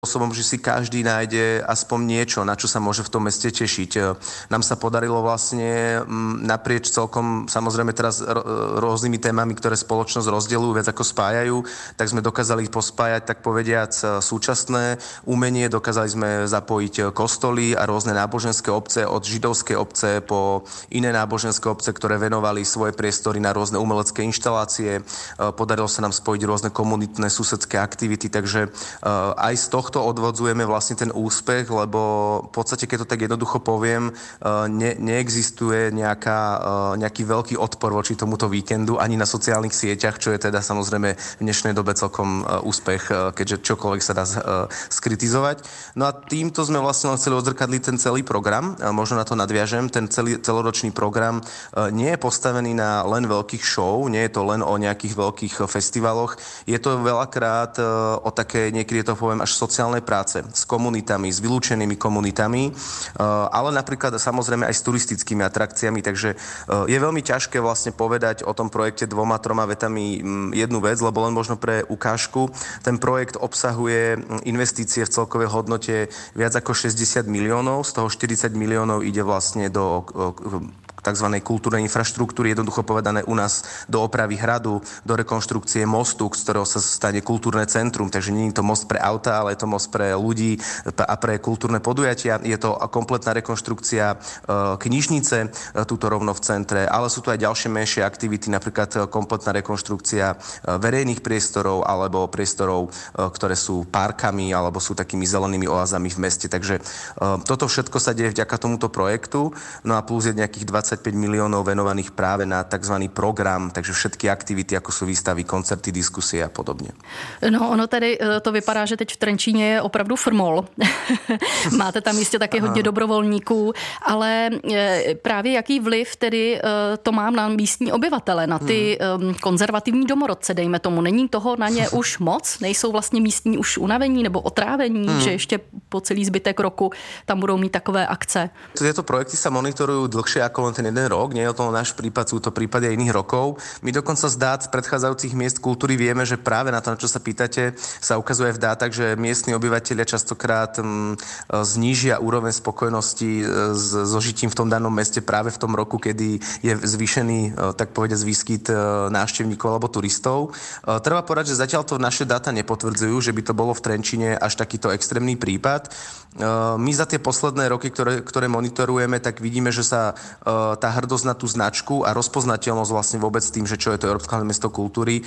spôsobom, že si každý nájde aspoň niečo, na čo sa môže v tom meste tešiť. Nám sa podarilo vlastne naprieč celkom, samozrejme teraz rôznymi témami, ktoré spoločnosť rozdeľujú, viac ako spájajú, tak sme dokázali pospájať, tak povediac, súčasné umenie, dokázali sme zapojiť kostoly a rôzne náboženské obce, od židovskej obce po iné náboženské obce, ktoré venovali svoje priestory na rôzne umelecké inštalácie. Podarilo sa nám spojiť rôzne komunitné susedské aktivity, takže aj z tohto odvodzujeme vlastne ten úspech, lebo v podstate, keď to tak jednoducho poviem, neexistuje nejaký veľký odpor voči tomuto víkendu ani na sociálnych sieťach, čo je teda samozrejme v dnešnej dobe celkom úspech, keďže čokoľvek sa dá skritizovať. No a týmto sme vlastne chceli odzrkadliť ten celý program, možno na to nadviažem, ten celoročný program nie je postavený na len veľkých show, nie je to len o nejakých veľkých festivaloch, je to veľakrát o také, niekedy to poviem, až sociálnej práce s komunitami, s vylúčenými komunitami, ale napríklad samozrejme aj s turistickými atrakciami, takže je veľmi ťažké vlastne povedať o tom projekte 2-3 vetami jednu vec, lebo len možno pre ukážku. Ten projekt obsahuje investície v celkovej hodnote viac ako 60 miliónov, z toho 40 miliónov ide vlastne do tzv. Kultúrnej infraštruktúry, jednoducho povedané u nás do opravy hradu, do rekonštrukcie mostu, z ktorého sa stane kultúrne centrum, takže nie je to most pre auta, ale je to most pre ľudí a pre kultúrne podujatia. Je to kompletná rekonštrukcia knižnice, túto rovno v centre, ale sú tu aj ďalšie menšie aktivity, napríklad kompletná rekonštrukcia verejných priestorov alebo priestorov, ktoré sú parkami alebo sú takými zelenými oázami v meste. Takže toto všetko sa deje vďaka tomuto projektu. No a plus je nejakých 25 miliónov venovaných práve na tzv. Program, takže všetky aktivity, ako sú výstavy, koncerty, diskusie a podobne. No ono tady to vypadá, že teď v Trenčíně je opravdu frmol. Máte tam jistě také hodně dobrovolníků, ale právě jaký vliv tedy to má na místní obyvatele, na ty konzervativní domorodce, dejme tomu. Není toho na ně už moc? Nejsou vlastně místní už unavení nebo otrávení, že ještě po celý zbytek roku tam budou mít takové akce? Tieto projekty sa monitorujú dlhšie ako len ten jeden rok, nie je to náš prípad, sú to prípady aj iných rokov. My dokonca z dát z predchádzajúcich miest kultúry vieme, že práve na to, na čo sa pýtate, sa ukazuje v dátach, že miestni obyvatelia častokrát znížia úroveň spokojnosti so žitím v tom danom meste práve v tom roku, kedy je zvýšený, tak povedať, výskyt návštevníkov alebo turistov. Treba povedať, že zatiaľ to naše dáta nepotvrdzujú, že by to bolo v Trenčíne až takýto extrémny prípad. My za tie posledné roky, ktoré monitorujeme, tak vidíme, že sa tá hrdosť na tú značku a rozpoznateľnosť vlastne vôbec tým, že čo je to Európske hlavné mesto kultúry,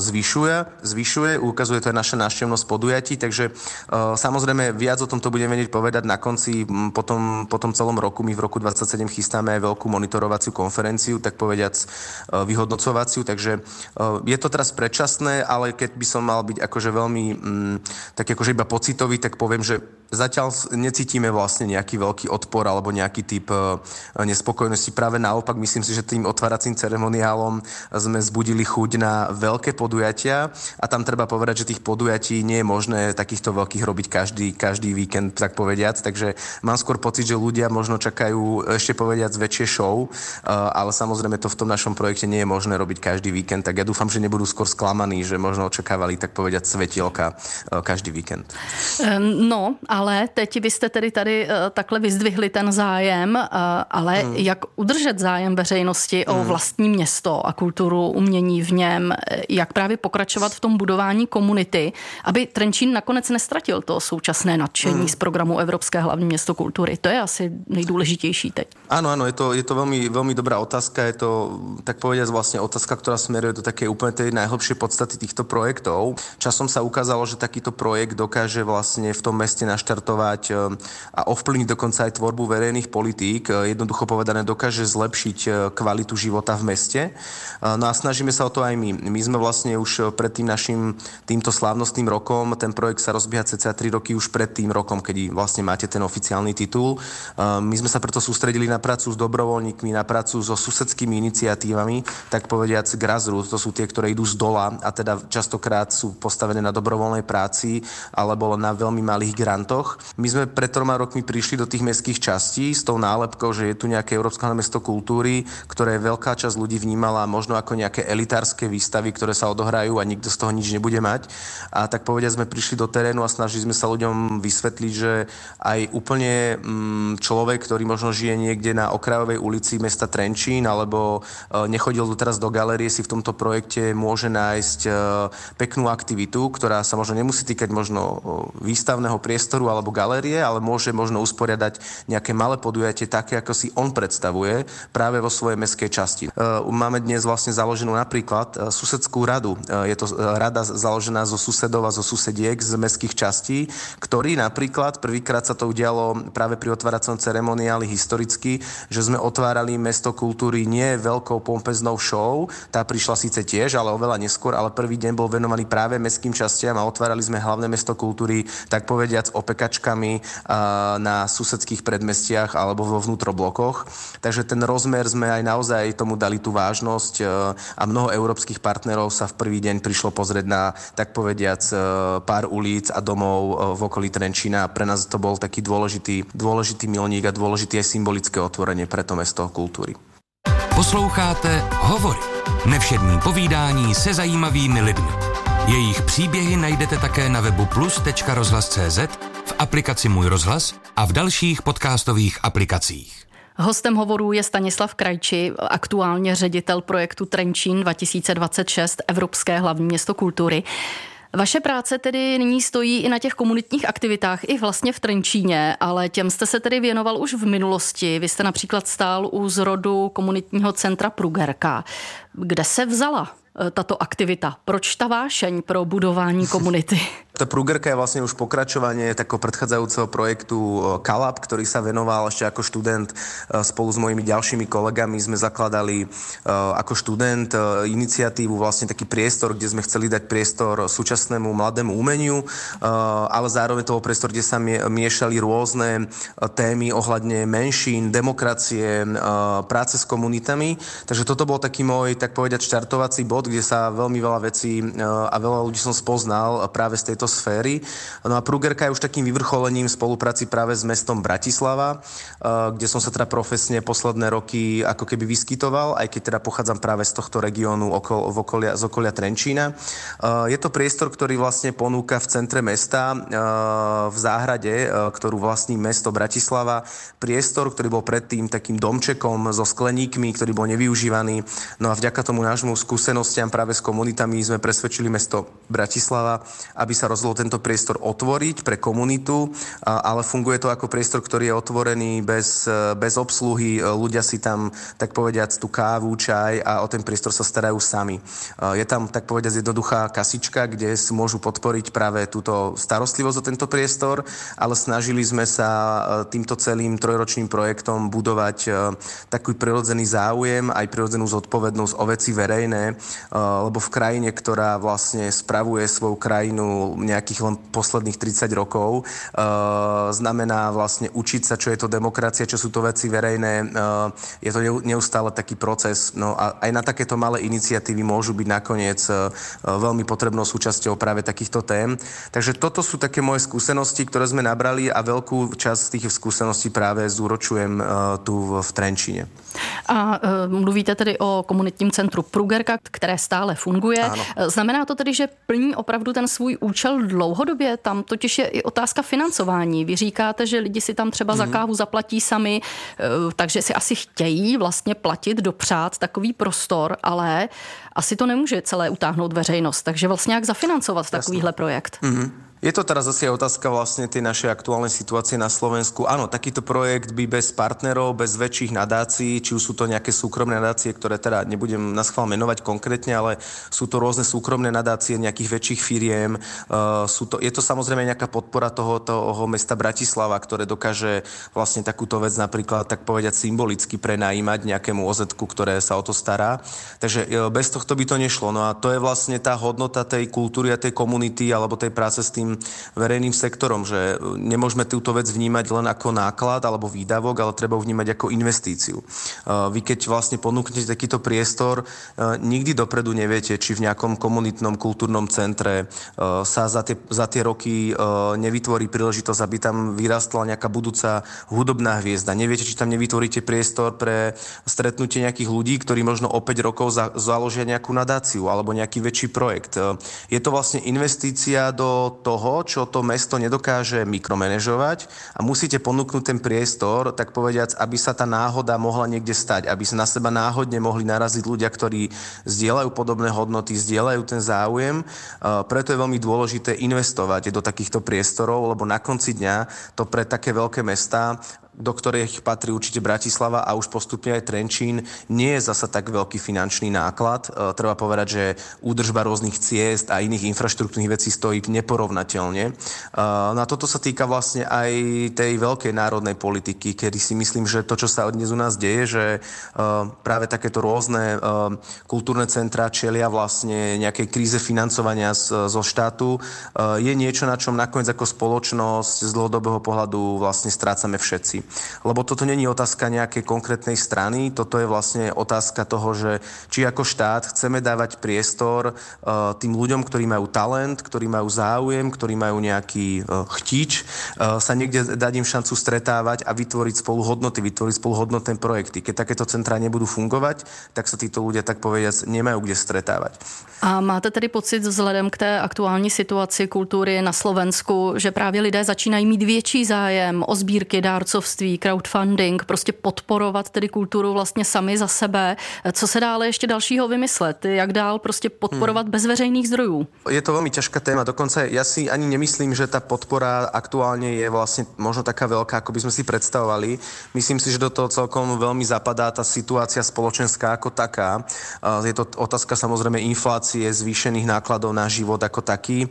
zvyšuje, ukazuje to aj naša návštevnosť podujatí, takže samozrejme viac o tomto budeme vedieť povedať na konci, po tom celom roku. My v roku 2027 chystáme aj veľkú monitorovaciu konferenciu, tak povediac vyhodnocovaciu, takže je to teraz predčasné, ale keď by som mal byť akože veľmi tak akože iba pocitový, tak poviem, že zatiaľ necítime vlastne nejaký veľký odpor alebo nejaký typ nespokojnosti. Práve naopak, myslím si, že tým otváracím ceremoniálom sme zbudili chuť na veľké podujatia a tam treba povedať, že tých podujatí nie je možné takýchto veľkých robiť každý víkend, tak povediac. Takže mám skôr pocit, že ľudia možno čakajú ešte povediac väčšie show, ale samozrejme to v tom našom projekte nie je možné robiť každý víkend. Tak ja dúfam, že nebudú skôr sklamaní, že možno očakávali, tak povediac, svetielka každý víkend. No, ale teď vy jste tedy tady takhle vyzdvihli ten zájem, ale jak udržet zájem veřejnosti o vlastní město a kulturu, umění v něm, jak právě pokračovat v tom budování komunity, aby Trenčín nakonec nestratil to současné nadšení z programu Evropské hlavní město kultury. To je asi nejdůležitější teď. Áno, je to veľmi, veľmi dobrá otázka. Je to, tak povediať, vlastne otázka, ktorá smeruje do takej úplne tej najhlbšej podstaty týchto projektov. Časom sa ukázalo, že takýto projekt dokáže vlastne v tom meste naštartovať a ovplyvniť dokonca aj tvorbu verejných politík. Jednoducho povedané, dokáže zlepšiť kvalitu života v meste. No a snažíme sa o to aj my. My sme vlastne už pred tým našim týmto slávnostným rokom, ten projekt sa rozbieha cca 3 roky už pred tým rokom, kedy vlastne máte ten oficiálny titul. My sme sa preto sústredili na prácu s dobrovoľníkmi, na prácu so susedskými iniciatívami, tak povediac grassroots, to sú tie, ktoré idú z dola a teda častokrát sú postavené na dobrovoľnej práci alebo na veľmi malých grantoch. mestoch. My sme pred 3 rokmi prišli do tých mestských častí s tou nálepkou, že je tu nejaké Európske hlavné mesto kultúry, ktoré veľká časť ľudí vnímala možno ako nejaké elitárske výstavy, ktoré sa odohrajú a nikto z toho nič nebude mať. A tak povediať sme prišli do terénu a snažili sme sa ľuďom vysvetliť, že aj úplne človek, ktorý možno žije niekde na okrajovej ulici mesta Trenčín alebo nechodil teraz do galérie, si v tomto projekte môže nájsť peknú aktivitu, ktorá sa možno nemusí týkať možno výstavného priestoru alebo galérie, ale môže možno usporiadať nejaké malé podujatie také, ako si on predstavuje práve vo svojej mestskej časti. Máme dnes vlastne založenú napríklad susedskú radu. Je to rada založená zo susedov a zo susediek z mestských častí, ktorí napríklad prvýkrát sa to udialo práve pri otváracom ceremoniáli historicky, že sme otvárali mesto kultúry nie veľkou pompeznou show, tá prišla síce tiež, ale oveľa neskôr, ale prvý deň bol venovaný práve mestským častiam a otvárali sme hlavné mesto kultúry, tak povediac opekačkami na susedských predmestiach alebo vo vnútroblokoch. Takže ten rozmer sme aj naozaj tomu dali tú vážnosť a mnoho európskych partnerov sa v prvý deň prišlo pozrieť na, tak povediac, pár ulic a domov v okolí Trenčína. Pre nás to bol taký dôležitý milník a dôležité aj symbolické otvorenie pre to mesto kultúry. Posloucháte Hovory. Nevšední povídání se zajímavými lidmi. Jejich příběhy najdete také na webu plus.rozhlas.cz, v aplikaci Můj rozhlas a v dalších podcastových aplikacích. Hostem hovorů je Stanislav Krajčí, aktuálně ředitel projektu Trenčín 2026, Evropské hlavní město kultury. Vaše práce tedy nyní stojí i na těch komunitních aktivitách, i vlastně v Trenčíně, ale těm jste se tedy věnoval už v minulosti. Vy jste například stál u zrodu komunitního centra Prugerka. Kde se vzala tato aktivita? Proč ta vášeň pro budování komunity? Tá Prugerka je vlastne už pokračovanie takého predchádzajúceho projektu Kalab, ktorý sa venoval ešte ako študent spolu s mojimi ďalšími kolegami. Sme zakladali ako študent iniciatívu, vlastne taký priestor, kde sme chceli dať priestor súčasnému mladému umeniu, ale zároveň toho priestor, kde sa miešali rôzne témy ohľadne menšín, demokracie, práce s komunitami. Takže toto bol taký môj, tak povedať, štartovací bod, kde sa veľmi veľa vecí a veľa ľudí som spoznal práve z tejto sféry. No a Prugerka je už takým vyvrcholením spolupráci práve s mestom Bratislava, kde som sa teda profesne posledné roky ako keby vyskytoval, aj keď teda pochádzam práve z tohto regiónu z okolia Trenčína. Je to priestor, ktorý vlastne ponúka v centre mesta, v záhrade, ktorú vlastní mesto Bratislava, priestor, ktorý bol predtým takým domčekom so skleníkmi, ktorý bol nevyužívaný. No a vďaka tomu nášmu skúsenostiam práve s komunitami sme presvedčili mesto Bratislava, aby sa rozhodol tento priestor otvoriť pre komunitu, ale funguje to ako priestor, ktorý je otvorený bez obsluhy. Ľudia si tam, tak povediac, tú kávu, čaj a o ten priestor sa starajú sami. Je tam, tak povediac, jednoduchá kasička, kde si môžu podporiť práve túto starostlivosť o tento priestor, ale snažili sme sa týmto celým trojročným projektom budovať taký prirodzený záujem, aj prirodzenú zodpovednosť o veci verejné, lebo v krajine, ktorá vlastne spravuje svoju krajinu nejakých len posledných 30 rokov, znamená vlastne učiť sa, čo je to demokracia, čo sú to veci verejné. Je to neustále taký proces. No a aj na takéto malé iniciatívy môžu byť nakoniec veľmi potrebnou súčasťou práve takýchto tém. Takže toto sú také moje skúsenosti, ktoré sme nabrali a veľkú časť z tých skúseností práve zúročujem tu v Trenčíne. A mluvíte tedy o komunitním centru Prugerka, které stále funguje. Áno. Znamená to tedy, že plní opravdu ten svůj účel dlouhodobě? Tam totiž je i otázka financování. Vy říkáte, že lidi si tam třeba za kávu zaplatí sami, takže si asi chtějí vlastně platit, dopřát takový prostor, ale asi to nemůže celé utáhnout veřejnost. Takže vlastně jak zafinancovat takovýhle projekt? Je to teraz zase otázka vlastne tej našej aktuálnej situácie na Slovensku. Áno, takýto projekt by bez partnerov, bez väčších nadácií, či už sú to nejaké súkromné nadácie, ktoré teda nebudem naschvál menovať konkrétne, ale sú to rôzne súkromné nadácie nejakých väčších firiem. Je to samozrejme nejaká podpora toho mesta Bratislava, ktoré dokáže vlastne takúto vec napríklad, tak povedať, symbolicky prenajímať nejakému OZ-ku, ktoré sa o to stará. Takže bez tohto by to nešlo. No a to je vlastne tá hodnota tej kultúry a tej komunity alebo tej práce s tým tým verejným sektorom, že nemôžeme túto vec vnímať len ako náklad alebo výdavok, ale treba ju vnímať ako investíciu. Vy keď vlastne ponúknete takýto priestor, nikdy dopredu neviete, či v nejakom komunitnom kultúrnom centre sa za tie roky nevytvorí príležitosť, aby tam vyrastla nejaká budúca hudobná hviezda. Neviete, či tam nevytvoríte priestor pre stretnutie nejakých ľudí, ktorí možno o 5 rokov založia nejakú nadáciu alebo nejaký väčší projekt. Je to vlastne investícia do toho, čo to mesto nedokáže mikromanéžovať a musíte ponúknuť ten priestor, tak povediac, aby sa tá náhoda mohla niekde stať, aby sa na seba náhodne mohli naraziť ľudia, ktorí zdieľajú podobné hodnoty, zdieľajú ten záujem. Preto je veľmi dôležité investovať do takýchto priestorov, lebo na konci dňa to pre také veľké mestá, do ktorých patrí určite Bratislava a už postupne aj Trenčín, nie je zasa tak veľký finančný náklad. Treba povedať, že údržba rôznych ciest a iných infraštruktúrnych vecí stojí neporovnateľne. Na toto sa týka vlastne aj tej veľkej národnej politiky, kedy si myslím, že to, čo sa dnes u nás deje, že práve takéto rôzne kultúrne centrá čelia vlastne nejakej kríze financovania zo štátu, je niečo, na čom nakoniec ako spoločnosť z dlhodobého pohľadu vlastne strácame všetci. Lebo toto nie je otázka nejakej konkrétnej strany, toto je vlastne otázka toho, že či ako štát chceme dávať priestor tým ľuďom, ktorí majú talent, ktorí majú záujem, ktorí majú nejaký chtič, sa niekde dať im šancu stretávať a vytvoriť spolu hodnoty, vytvoriť spolu hodnotné projekty. Keď takéto centrá nebudú fungovať, tak sa títo ľudia, tak povediac, nemajú kde stretávať. A máte tedy pocit vzhledem k té aktuální situaci kultury na Slovensku, že právě lidé začínají mít větší zájem o sbírky, dárcovství, crowdfunding, prostě podporovat tedy kulturu vlastně sami za sebe. Co se dále ještě dalšího vymyslet? Jak dál prostě podporovat bez veřejných zdrojů? Je to veľmi ťažká téma. Dokonca ja si ani nemyslím, že tá podpora aktuálne je vlastne možno taká veľká, ako by sme si predstavovali. Myslím si, že do toho celkom veľmi zapadá tá situácia spoločenská ako taká. Je to otázka samozrejme inflácie, zvýšených nákladov na život ako taký.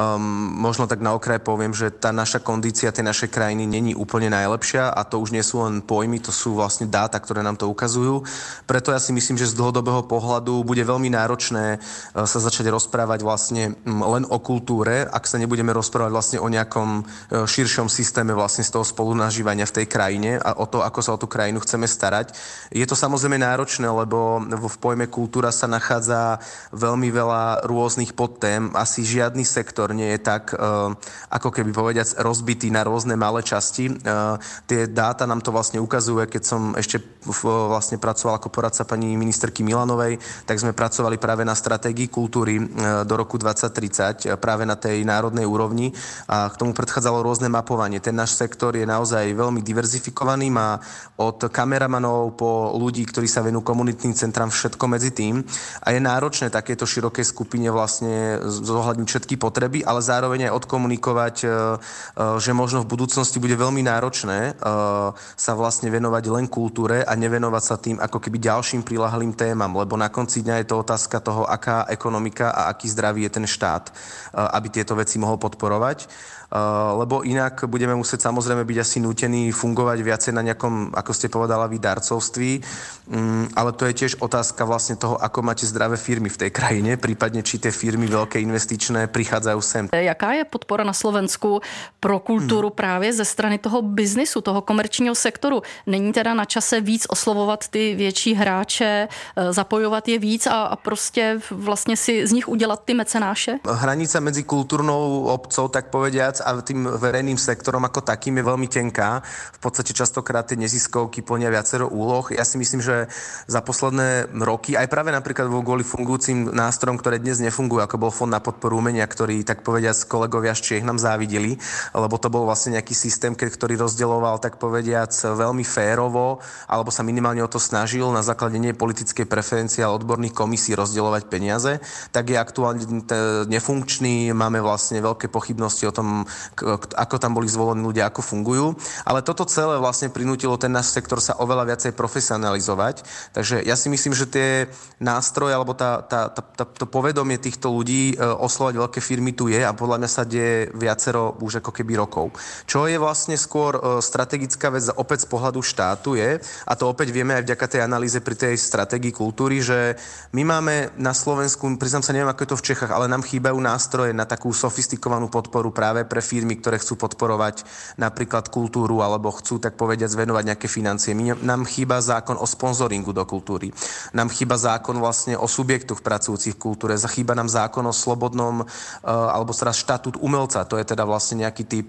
Možno tak na okraj poviem, že tá naša kondícia tej našej krajiny není úplne najlepšia a to už nie sú len pojmy, to sú vlastne dáta, ktoré nám to ukazujú. Preto ja si myslím, že z dlhodobého pohľadu bude veľmi náročné sa začať rozprávať vlastne len o kultúre, ak sa nebudeme rozprávať vlastne o nejakom širšom systéme vlastne z toho spolunažívania v tej krajine a o to, ako sa o tú krajinu chceme starať. Je to samozrejme náročné, lebo v pojme kultúra sa nachádza veľmi veľa rôznych podtém. Asi žiadny sektor nie je tak, ako keby povediac, rozbitý na rôzne malé časti. Tie dáta nám to vlastne ukazuje, keď som ešte vlastne pracoval ako poradca pani ministerky Milanovej, tak sme pracovali práve na stratégii kultúry do roku 2030, práve na tej národnej úrovni a k tomu predchádzalo rôzne mapovanie. Ten náš sektor je naozaj veľmi diverzifikovaný, má od kameramanov po ľudí, ktorí sa venujú komunitným centram, všetko medzi tým a je náročné takéto širokej skupine vlastne zohľadniť všetky potreby, ale zároveň aj odkomunikovať, že možno v budúcnosti bude veľmi náročné sa vlastne venovať len kultúre a nevenovať sa tým ako keby ďalším prilahlým témam, lebo na konci dňa je to otázka toho, aká ekonomika a aký zdravý je ten štát, aby tieto veci mohol podporovať. Lebo inak budeme musieť samozrejme byť asi nútení fungovať viacej na nejakom, ako ste povedala, darcovství, ale to je tiež otázka vlastne toho, ako máte zdravé firmy v tej krajine, prípadne či tie firmy veľké investičné prichádzajú sem. Jaká je podpora na Slovensku pro kulturu právě ze strany toho biznisu, toho komerčního sektoru? Není teda na čase víc oslovovat ty větší hráče, zapojovat je víc a prostě vlastně si z nich udělat ty mecenáše? Hranica medzi kultúrnou obcou, tak povediac, a tým verejným sektorom ako takým je veľmi tenká. V podstate častokrát tie neziskovky plnia viacero úloh. Ja si myslím, že za posledné roky, aj práve napríklad kvôli fungujúcim nástrojom, ktoré dnes nefungujú, ako bol Fond na podporu umenia, ktorý, tak povediac, kolegovia z Čiech nám závideli, lebo to bol vlastne nejaký systém, ktorý rozdeľoval, tak povediac, veľmi férovo, alebo sa minimálne o to snažil na základe nie politickej preferencie, ale odborných komisí rozdeľovať peniaze, tak je aktuálne nefunkčný. Máme vlastne veľké pochybnosti o tom, ako tam boli zvolení ľudia, ako fungujú. Ale toto celé vlastne prinútilo ten náš sektor sa oveľa viacej profesionalizovať. Takže ja si myslím, že tie nástroje alebo to povedomie týchto ľudí oslovať veľké firmy tu je a podľa mňa sa deje viacero už ako keby rokov. Čo je vlastne skôr strategická vec opäť z pohľadu štátu je, a to opäť vieme aj vďaka tej analýze pri tej stratégii kultúry, že my máme na Slovensku, priznám sa, neviem ako je to v Čechách, ale nám chýbajú nástroje na takú sofistikovanú podporu práve pre firmy, ktoré chcú podporovať napríklad kultúru alebo chcú tak povediať zvenovať nejaké financie. Nám chýba zákon o sponzoringu do kultúry. Nám chýba zákon vlastne o subjektoch pracujúcich v kultúre. Chýba nám zákon o slobodnom alebo teraz štatút umelca. To je teda vlastne nejaký typ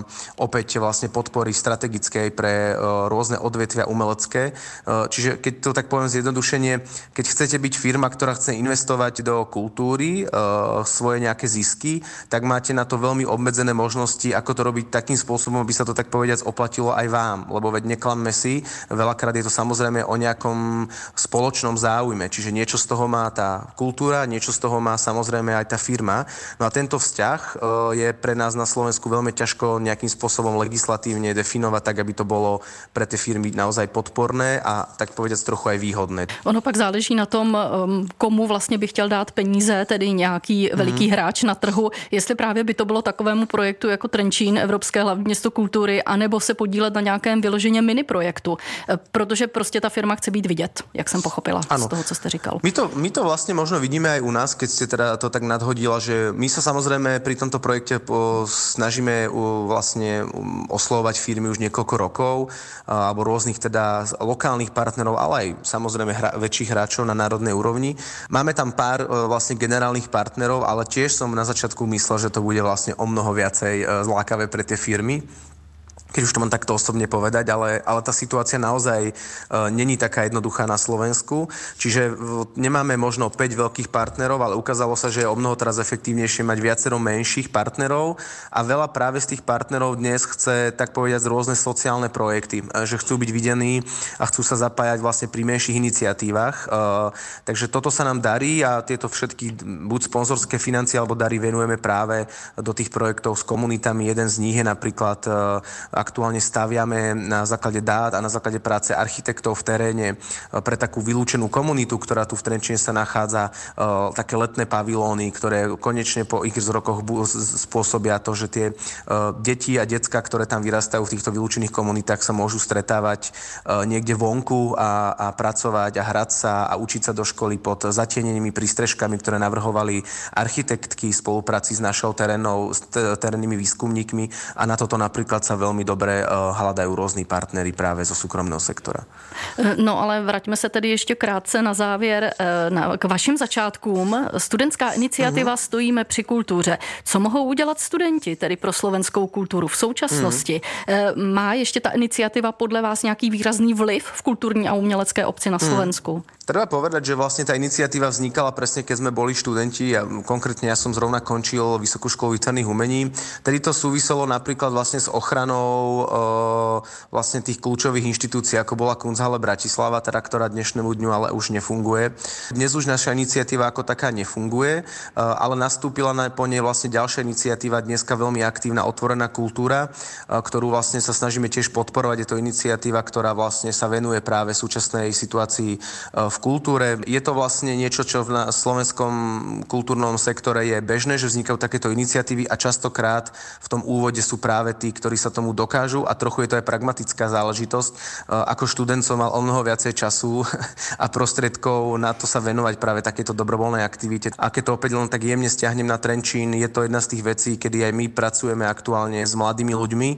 opäť vlastne podpory strategickej pre rôzne odvetvia umelecké. Čiže keď to tak poviem zjednodušene, keď chcete byť firma, ktorá chce investovať do kultúry, svoje nejaké zisky, tak máte na to veľmi obmedzené možnosti, ako to robiť takým spôsobom, aby sa to tak povediac oplatilo aj vám. Lebo veď neklamme si, veľakrát je to samozrejme o nejakom spoločnom záujme. Čiže niečo z toho má tá kultúra, niečo z toho má samozrejme aj tá firma. No a tento vzťah je pre nás na Slovensku veľmi ťažko nejakým spôsobom legislatívne definovať, tak aby to bolo pre tie firmy naozaj podporné a tak povediac trochu aj výhodné. Ono pak záleží na tom, komu vlastně by chtěl dát peníze, tedy nějaký veliký hráč na trhu, jestli právě by to bylo takovému projektu jako Trenčín, Evropské hlavní město kultury, anebo se podílet na nějakém vyloženě mini projektu, protože prostě ta firma chce být vidět, jak jsem pochopila z toho, co jste říkal. My to vlastne možno vidíme aj u nás, keď ste teda to tak nadhodila, že my sa samozrejme pri tomto projekte snažíme vlastne oslovovať firmy už niekoľko rokov, alebo rôznych teda lokálnych partnerov, ale aj samozrejme väčších hráčov na národnej úrovni. Máme tam pár vlastne generálnych partnerov, ale tiež som na začiatku myslel, že to bude vlastne o mnoho viacej zlákavé pre tie firmy, keď už to mám takto osobne povedať, ale tá situácia naozaj není taká jednoduchá na Slovensku. Čiže nemáme možno 5 veľkých partnerov, ale ukázalo sa, že je o mnoho teraz efektívnejšie mať viacero menších partnerov a veľa práve z tých partnerov dnes chce, tak povedať, rôzne sociálne projekty, že chcú byť videní a chcú sa zapájať vlastne pri menších iniciatívach. Takže toto sa nám darí a tieto všetky buď sponzorské financie alebo dary venujeme práve do tých projektov s komunitami. Jeden z nich je napríklad aktuálne staviame na základe dát a na základe práce architektov v teréne pre takú vylúčenú komunitu, ktorá tu v Trenčine sa nachádza, také letné pavilóny, ktoré konečne po ich rokoch spôsobia to, že tie deti a decká, ktoré tam vyrastajú v týchto vylúčených komunitách, sa môžu stretávať niekde vonku a pracovať a hrať sa a učiť sa do školy pod zatienenými prístrežkami, ktoré navrhovali architektky v spolupráci s našou terénnymi výskumníkmi a na toto napríklad sa veľmi dobre hľadajú rôzni partnery práve zo súkromného sektora. No ale vraťme se tedy ještě krátce na závěr k vašim začátkům. Studentská iniciativa Stojíme při kultuře. Co mohou udělat studenti tedy pro slovenskou kulturu v současnosti? Má ještě ta iniciativa podle vás nějaký výrazný vliv v kulturní a umělecké obci na Slovensku? Treba povedať, že vlastne tá iniciatíva vznikala presne, keď sme boli študenti a konkrétne ja som zrovna končil Vysokú školu výtvarných umení. Tedy to súviselo napríklad vlastne s ochranou vlastne tých kľúčových inštitúcií, ako bola Kunsthalle Bratislava, teda ktorá dnešnému dňu ale už nefunguje. Dnes už naša iniciatíva ako taká nefunguje, ale nastúpila po nej vlastne ďalšia iniciatíva, dneska veľmi aktívna Otvorená kultúra, ktorú vlastne sa snažíme tiež podporovať. Je to iniciatíva, ktorá vlastne sa venuje práve súčasnej situácii v kultúre. Je to vlastne niečo, čo v slovenskom kultúrnom sektore je bežné, že vznikajú takéto iniciatívy a častokrát v tom úvode sú práve tí, ktorí sa tomu dokážu a trochu je to aj pragmatická záležitosť. Ako študent som mal o mnoho viacej času a prostriedkov na to sa venovať práve takéto dobrovoľnej aktivite. A keď to opäť len tak jemne stiahnem na Trenčín, je to jedna z tých vecí, kedy aj my pracujeme aktuálne s mladými ľuďmi,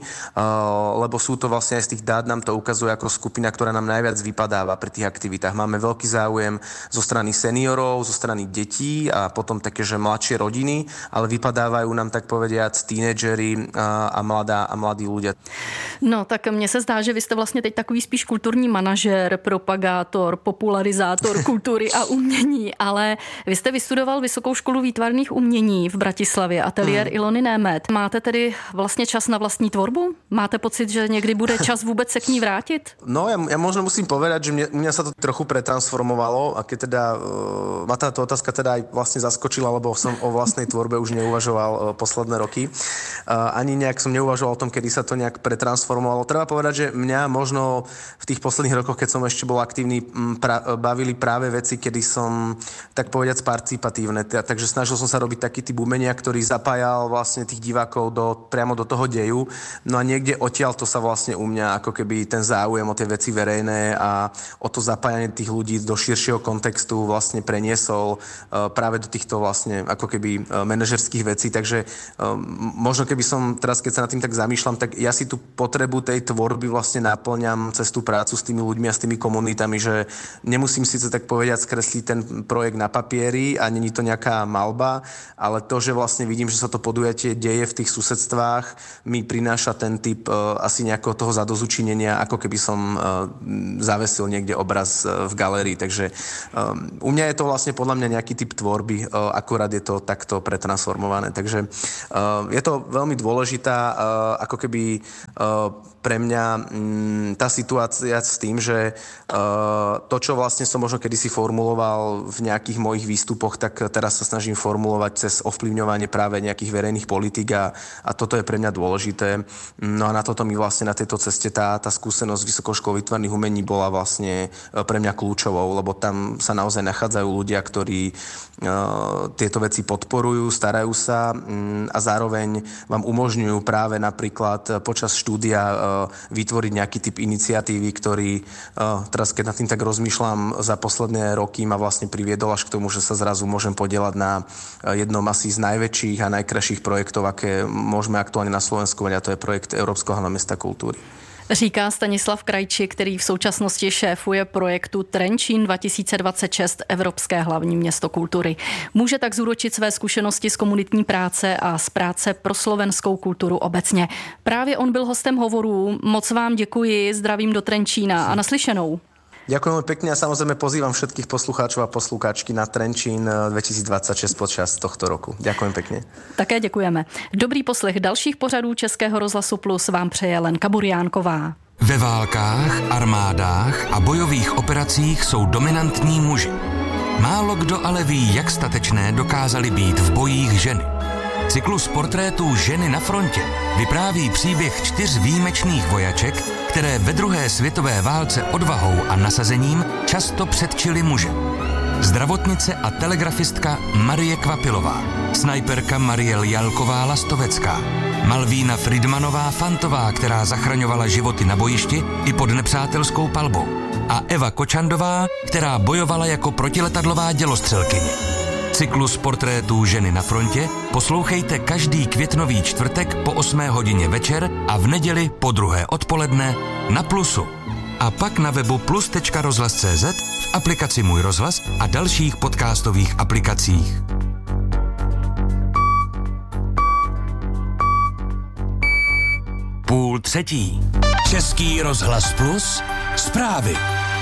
lebo sú to vlastne aj z tých dát nám to ukazuje ako skupina, ktorá nám najviac vypadáva pri tých aktivitách. Máme veľký záujem zo strany seniorov, zo strany detí a potom také, že mladšie rodiny, ale vypadávajú nám tak povediac tínedžeri a mladí ľudia. No, tak mně se zdá, že vy jste vlastně teď takový spíš kulturní manažer, propagátor, popularizátor kultury a umění, ale vy jste vystudoval Vysokou školu výtvarných umění v Bratislavě, ateliér Ilony Német. Máte tedy vlastně čas na vlastní tvorbu? Máte pocit, že někdy bude čas vůbec se k ní vrátit? No, ja možno musím povedať, že mňa sa to trochu pretransformovalo a keď teda ma táto otázka teda aj vlastne zaskočila, lebo som o vlastnej tvorbe už neuvažoval posledné roky. Ani nejak som neuvažoval o tom, kedy sa to nejak pretransformovalo. Treba povedať, že mňa možno v tých posledných rokoch, keď som ešte bol aktívny, bavili práve veci, kedy som, tak povedať, participatívne. Takže snažil som sa robiť taký typ umenia, ktorý zapájal vlastne tých divákov priamo do toho deju. No a niekde odtiaľ to sa vlastne u mňa ako keby ten záujem o tie veci verejné a o to zapájanie tých ľudí do širšieho kontextu vlastne preniesol práve do týchto vlastne ako keby manažerských vecí. Takže možno keby som teraz, keď sa nad tým tak zamýšľam, tak ja si tú potrebu tej tvorby vlastne naplňam cez tú prácu s tými ľuďmi a s tými komunitami, že nemusím síce tak povedať skresliť ten projekt na papieri a není to nejaká malba, ale to, že vlastne vidím, že sa to podujatie deje v tých susedstvách, mi prináša ten typ asi nejakého toho zadozučinenia, ako keby som zavesil niekde obraz v galérii. Takže u mňa je to vlastne podľa mňa nejaký typ tvorby, akurát je to takto pretransformované. Takže je to veľmi dôležitá ako keby pre mňa tá situácia s tým, že to, čo vlastne som možno kedysi formuloval v nejakých mojich výstupoch, tak teraz sa snažím formulovať cez ovplyvňovanie práve nejakých verejných politík a toto je pre mňa dôležité. No a na toto mi vlastne na tejto ceste tá skúsenosť Vysokou školou výtvarných umení bola vlastne pre mňa kľúčovou, lebo tam sa naozaj nachádzajú ľudia, ktorí tieto veci podporujú, starajú sa a zároveň vám umožňujú práve napríklad počas štúdia vytvoriť nejaký typ iniciatívy, ktorý teraz, keď nad tým tak rozmýšľam, za posledné roky ma vlastne priviedol až k tomu, že sa zrazu môžem podieľať na jednom asi z najväčších a najkrajších projektov, aké môžeme aktuálne na Slovensku, a to je projekt Európskeho hlavného mesta kultúry. Říká Stanislav Krajčí, který v současnosti šéfuje projektu Trenčín 2026 Evropské hlavní město kultury. Může tak zúročit své zkušenosti z komunitní práce a z práce pro slovenskou kulturu obecně. Právě on byl hostem hovorů. Moc vám děkuji, zdravím do Trenčína a naslyšenou. Ďakujem pekne a samozrejme pozývam všetkých poslucháčov a poslucháčky na Trenčín 2026 počas tohto roku. Ďakujem pekne. Také děkujeme. Dobrý poslech dalších pořadů Českého rozhlasu Plus vám přeje Lenka Burjánková. Ve válkách, armádách a bojových operacích jsou dominantní muži. Málo kdo ale ví, jak statečné dokázaly být v bojích ženy. Cyklus portrétů Ženy na frontě vypráví příběh 4 výjimečných vojaček, které ve druhé světové válce odvahou a nasazením často předčily muže. Zdravotnice a telegrafistka Marie Kvapilová, snajperka Mariel Jalková-Lastovecká, Malvína Friedmanová Fantová, která zachraňovala životy na bojišti i pod nepřátelskou palbou, a Eva Kočandová, která bojovala jako protiletadlová dělostřelkyně. Cyklus portrétů Ženy na frontě poslouchejte každý květnový čtvrtek po 8 hodině večer a v neděli po 2 odpoledne na Plusu. A pak na webu plus.rozhlas.cz, v aplikaci Můj rozhlas a dalších podcastových aplikacích. Půl třetí. Český rozhlas Plus. Zprávy.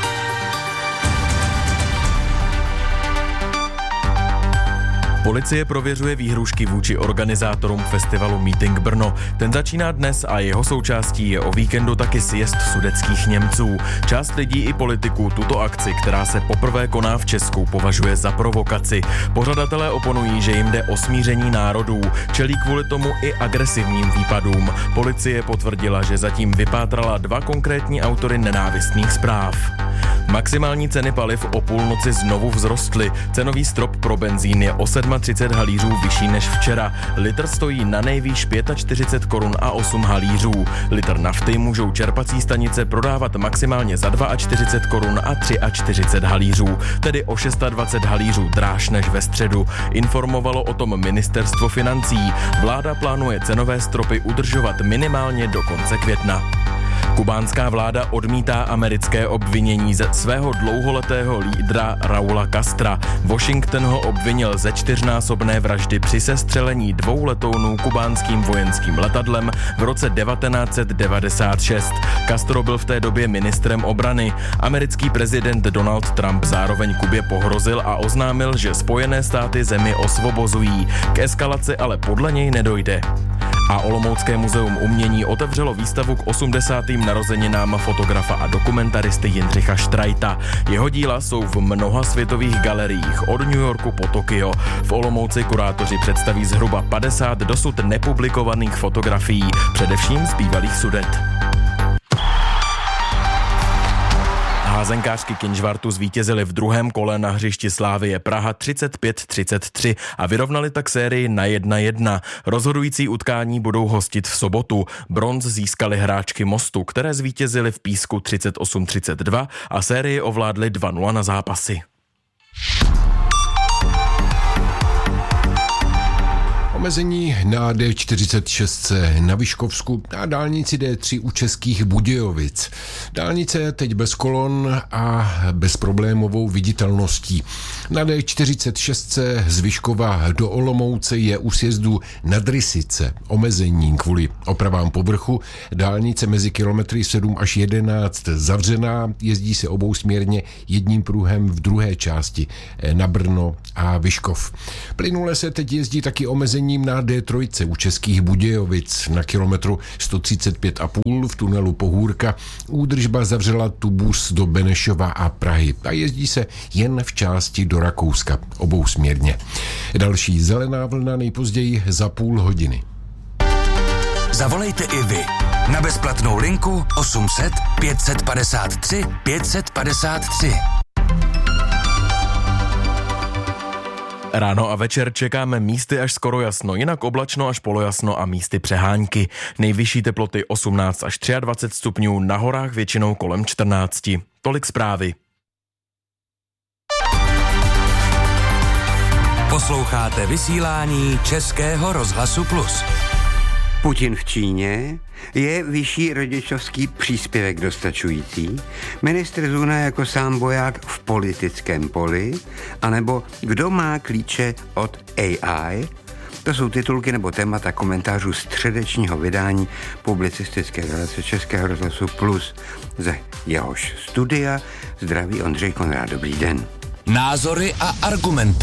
Policie prověřuje výhrůžky vůči organizátorům festivalu Meeting Brno. Ten začíná dnes a jeho součástí je o víkendu taky sjezd sudetských Němců. Část lidí i politiků tuto akci, která se poprvé koná v Česku, považuje za provokaci. Pořadatelé oponují, že jim jde o smíření národů. Čelí kvůli tomu i agresivním výpadům. Policie potvrdila, že zatím vypátrala 2 konkrétní autory nenávistných zpráv. Maximální ceny paliv o půlnoci znovu vzrostly. Cenový strop pro benzín je o 37 halířů vyšší než včera. Litr stojí na nejvýš 45 korun a 8 halířů. Litr nafty můžou čerpací stanice prodávat maximálně za 42 korun a 43 halířů, tedy o 26 halířů dráž než ve středu. Informovalo o tom ministerstvo financí. Vláda plánuje cenové stropy udržovat minimálně do konce května. Kubánská vláda odmítá americké obvinění ze svého dlouholetého lídra Raula Castra. Washington ho obvinil ze 4násobné vraždy při sestřelení 2 letounů kubánským vojenským letadlem v roce 1996. Castro byl v té době ministrem obrany. Americký prezident Donald Trump zároveň Kubě pohrozil a oznámil, že Spojené státy zemi osvobozují. K eskalaci ale podle něj nedojde. A Olomoucké muzeum umění otevřelo výstavu k 80. narozeninám fotografa a dokumentaristy Jindřicha Štrajta. Jeho díla jsou v mnoha světových galeriích od New Yorku po Tokio. V Olomouci kurátoři představí zhruba 50 dosud nepublikovaných fotografií, především z bývalých Sudet. Házenkářky Kynžvartu zvítězily v druhém kole na hřišti Slavie Praha 35-33 a vyrovnali tak sérii na 1-1. Rozhodující utkání budou hostit v sobotu. Bronz získali hráčky Mostu, které zvítězily v Písku 38-32 a sérii ovládly 2-0 na zápasy. Omezení na D46 na Vyškovsku a dálnici D3 u Českých Budějovic. Dálnice je teď bez kolon a bezproblémovou viditelností. Na D46 z Vyškova do Olomouce je u sjezdu Nad Rysice omezení kvůli opravám povrchu. Dálnice mezi kilometry 7 až 11 zavřená, jezdí se obousměrně jedním pruhem v druhé části na Brno a Vyškov. Plynule se teď jezdí taky omezení na D3 u Českých Budějovic na kilometru 135,5 v tunelu Pohůrka. Údržba zavřela Tubus do Benešova a Prahy a jezdí se jen v části do Rakouska obousměrně. Další zelená vlna nejpozději za půl hodiny. Zavolejte i vy na bezplatnou linku 800 553 553. Ráno a večer čekáme místy až skoro jasno, jinak oblačno až polojasno a místy přehánky. Nejvyšší teploty 18 až 23 stupňů, na horách většinou kolem 14. Tolik zprávy. Posloucháte vysílání Českého rozhlasu Plus. Putin v Číně, je vyšší rodičovský příspěvek dostačující, ministr Zuna jako sám voják v politickém poli, anebo kdo má klíče od AI. To jsou titulky nebo témata komentářů středečního vydání publicistické relace Českého rozhlasu Plus. Ze jehož studia zdraví Ondřej Konrád. Dobrý den. Názory a argumenty.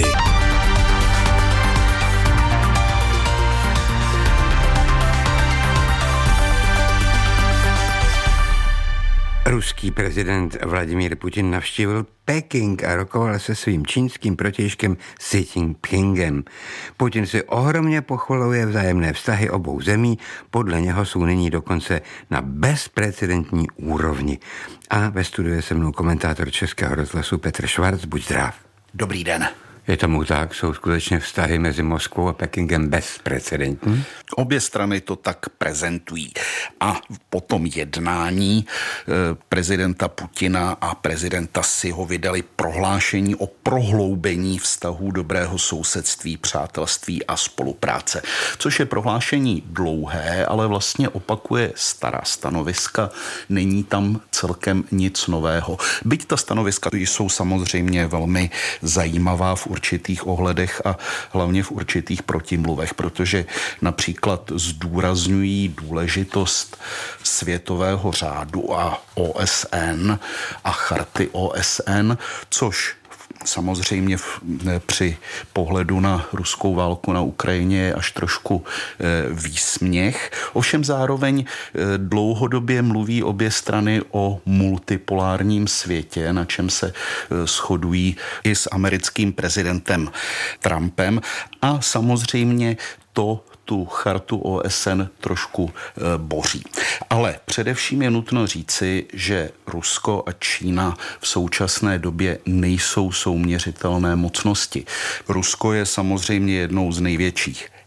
Ruský prezident Vladimír Putin navštívil Peking a rokoval se svým čínským protějškem Xi Jinpingem. Putin si ohromně pochvaluje vzájemné vztahy obou zemí, podle něho jsou nyní dokonce na bezprecedentní úrovni. A ve studiu je se mnou komentátor Českého rozhlasu Petr Švarc, buď zdrav. Dobrý den. Je tomu tak? Jsou skutečně vztahy mezi Moskvou a Pekingem bezprecedentní? Obě strany to tak prezentují. A po tom jednání prezidenta Putina a prezidenta Xiho vydali prohlášení o prohloubení vztahů dobrého sousedství, přátelství a spolupráce. Což je prohlášení dlouhé, ale vlastně opakuje stará stanoviska. Není tam celkem nic nového. Byť ta stanoviska jsou samozřejmě velmi zajímavá v určitých ohledech a hlavně v určitých protimluvech, protože například zdůrazňují důležitost světového řádu a OSN a charty OSN, což samozřejmě při pohledu na ruskou válku na Ukrajině je až trošku výsměch. Ovšem zároveň dlouhodobě mluví obě strany o multipolárním světě, na čem se shodují i s americkým prezidentem Trumpem. A samozřejmě tu chartu OSN trošku boří. Ale především je nutno říci, že Rusko a Čína v současné době nejsou souměřitelné mocnosti. Rusko je samozřejmě jednou z největších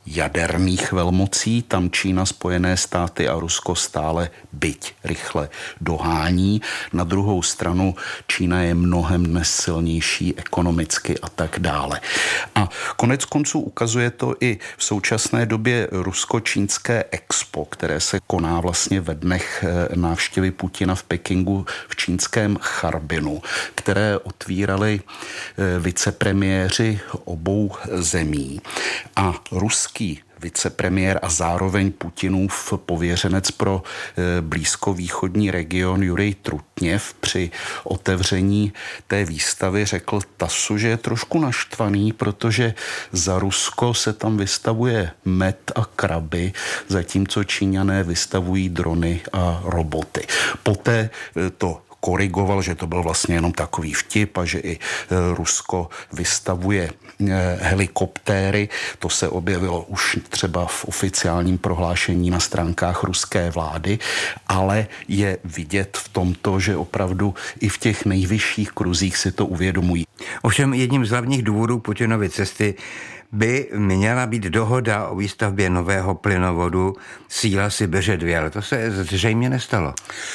jaderných velmocí. Tam Čína, Spojené státy a Rusko stále byť rychle dohání. Na druhou stranu Čína je mnohem dnes silnější ekonomicky a tak dále. A konec konců ukazuje to i v současné době rusko-čínské expo, které se koná vlastně ve dnech návštěvy Putina v Pekingu v čínském Charbinu, které otvírali vicepremiéři obou zemí. A ruský vicepremiér a zároveň Putinův pověřenec pro blízkovýchodní region Jurij Trutněv při otevření té výstavy řekl TASSu, že je trošku naštvaný, protože za Rusko se tam vystavuje med a kraby, zatímco Číňané vystavují drony a roboty. Poté to korigoval, že to byl vlastně jenom takový vtip a že i Rusko vystavuje helikoptéry. To se objevilo už třeba v oficiálním prohlášení na stránkách ruské vlády, ale je vidět v tomto, že opravdu i v těch nejvyšších kruzích si to uvědomují. Ovšem jedním z hlavních důvodů Putinovy cesty by měla být dohoda o výstavbě nového plynovodu Síla Sibiře 2, ale to se zřejmě nestalo.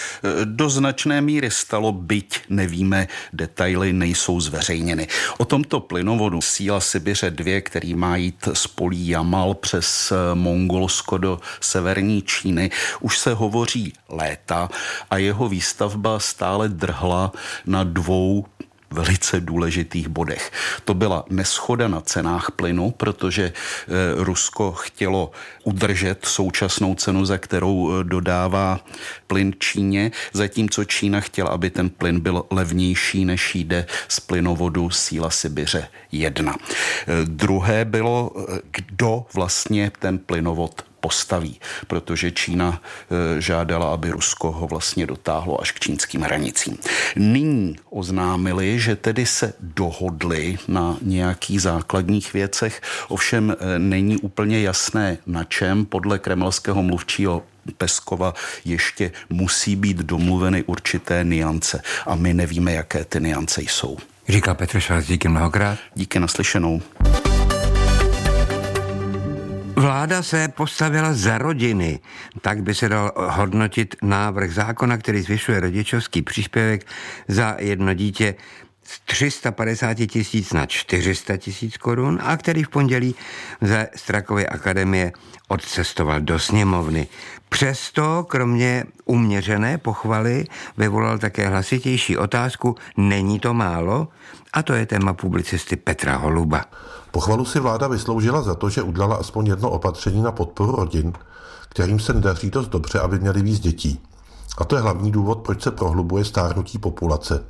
Do značné míry stalo, byť nevíme, detaily nejsou zveřejněny. O tomto plynovodu Síla Sibiře 2, který má jít z polí Jamal přes Mongolsko do severní Číny, už se hovoří léta a jeho výstavba stále drhla na dvou velice důležitých bodech. To byla neshoda na cenách plynu, protože Rusko chtělo udržet současnou cenu, za kterou dodává plyn Číně, zatímco Čína chtěla, aby ten plyn byl levnější, než jde z plynovodu Síla Sibiře 1. Druhé bylo, kdo vlastně ten plynovod postaví, protože Čína žádala, aby Rusko ho vlastně dotáhlo až k čínským hranicím. Nyní oznámili, že tedy se dohodli na nějakých základních věcech, ovšem není úplně jasné na čem. Podle kremelského mluvčího Peskova ještě musí být domluveny určité nuance a my nevíme, jaké ty nuance jsou. Říká Petr Švác, díky mnohokrát. Díky, naslyšenou. Vláda se postavila za rodiny. Tak by se dal hodnotit návrh zákona, který zvyšuje rodičovský příspěvek za jedno dítě z 350 000 na 400 000 korun a který v pondělí ze Strakovy akademie odcestoval do sněmovny. Přesto, kromě uměřené pochvaly, vyvolal také hlasitější otázku, není to málo? A to je téma publicisty Petra Holuba. Pochvalu si vláda vysloužila za to, že udělala aspoň jedno opatření na podporu rodin, kterým se nedaří dost dobře, aby měli víc dětí. A to je hlavní důvod, proč se prohlubuje stárnutí populace.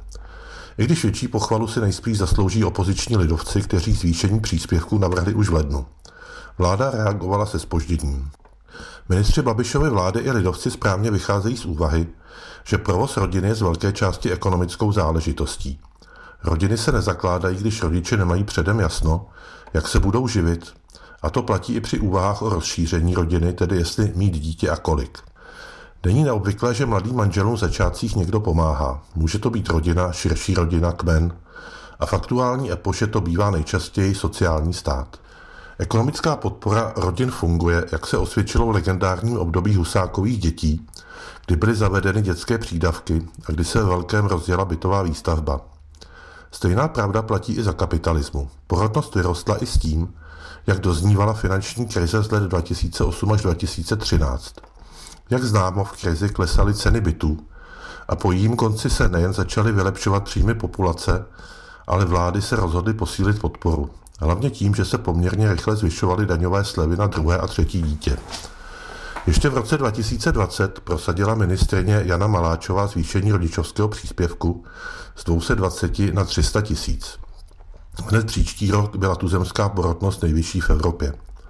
I když větší pochvalu si nejspíš zaslouží opoziční lidovci, kteří zvýšení příspěvků navrhli už v lednu. Vláda reagovala se zpožděním. Ministři Babišovy vlády i lidovci správně vycházejí z úvahy, že provoz rodiny je z velké části ekonomickou záležitostí. Rodiny se nezakládají, když rodiče nemají předem jasno, jak se budou živit, a to platí i při úvahách o rozšíření rodiny, tedy jestli mít dítě a kolik. Není neobvyklé, že mladým manželům v začátcích někdo pomáhá. Může to být rodina, širší rodina, kmen. A v aktuální epoše to bývá nejčastěji sociální stát. Ekonomická podpora rodin funguje, jak se osvědčilo v legendárním období Husákových dětí, kdy byly zavedeny dětské přídavky a kdy se ve velkém rozjela bytová výstavba. Stejná pravda platí i za kapitalismu. Porodnost vyrostla i s tím, jak doznívala finanční krize z let 2008 až 2013. Jak známo, v krizi klesaly ceny bytů a po jejím konci se nejen začaly vylepšovat příjmy populace, ale vlády se rozhodly posílit podporu. Hlavně tím, že se poměrně rychle zvyšovaly daňové slevy na druhé a třetí dítě. Ještě v roce 2020 prosadila ministryně Jana Maláčová zvýšení rodičovského příspěvku z 220 na 300 000. Hned příští rok byla tuzemská porodnost nejvyšší v Evropě.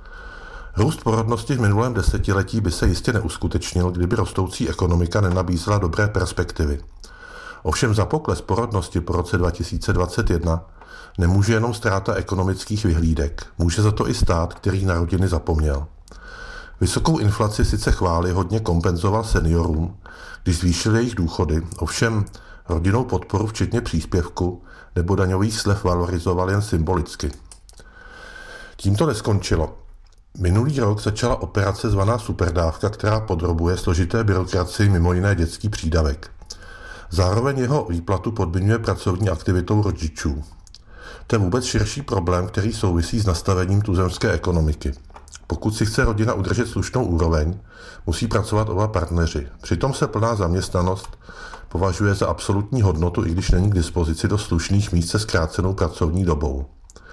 Růst porodnosti v minulém desetiletí by se jistě neuskutečnil, kdyby rostoucí ekonomika nenabízela dobré perspektivy. Ovšem za pokles porodnosti po roce 2021 nemůže jenom ztráta ekonomických vyhlídek, může za to i stát, který na rodiny zapomněl. Vysokou inflaci sice chvályhodně kompenzoval seniorům, když zvýšil jejich důchody, ovšem rodinnou podporu včetně příspěvku nebo daňových slev valorizoval jen symbolicky. Tím to neskončilo. Minulý rok začala operace zvaná Superdávka, která podrobuje složité byrokracii mimo jiné dětský přídavek. Zároveň jeho výplatu podmiňuje pracovní aktivitou rodičů. To je vůbec širší problém, který souvisí s nastavením tuzemské ekonomiky. Pokud si chce rodina udržet slušnou úroveň, musí pracovat oba partneři. Přitom se plná zaměstnanost považuje za absolutní hodnotu, i když není k dispozici do slušných míst se zkrácenou pracovní dobou.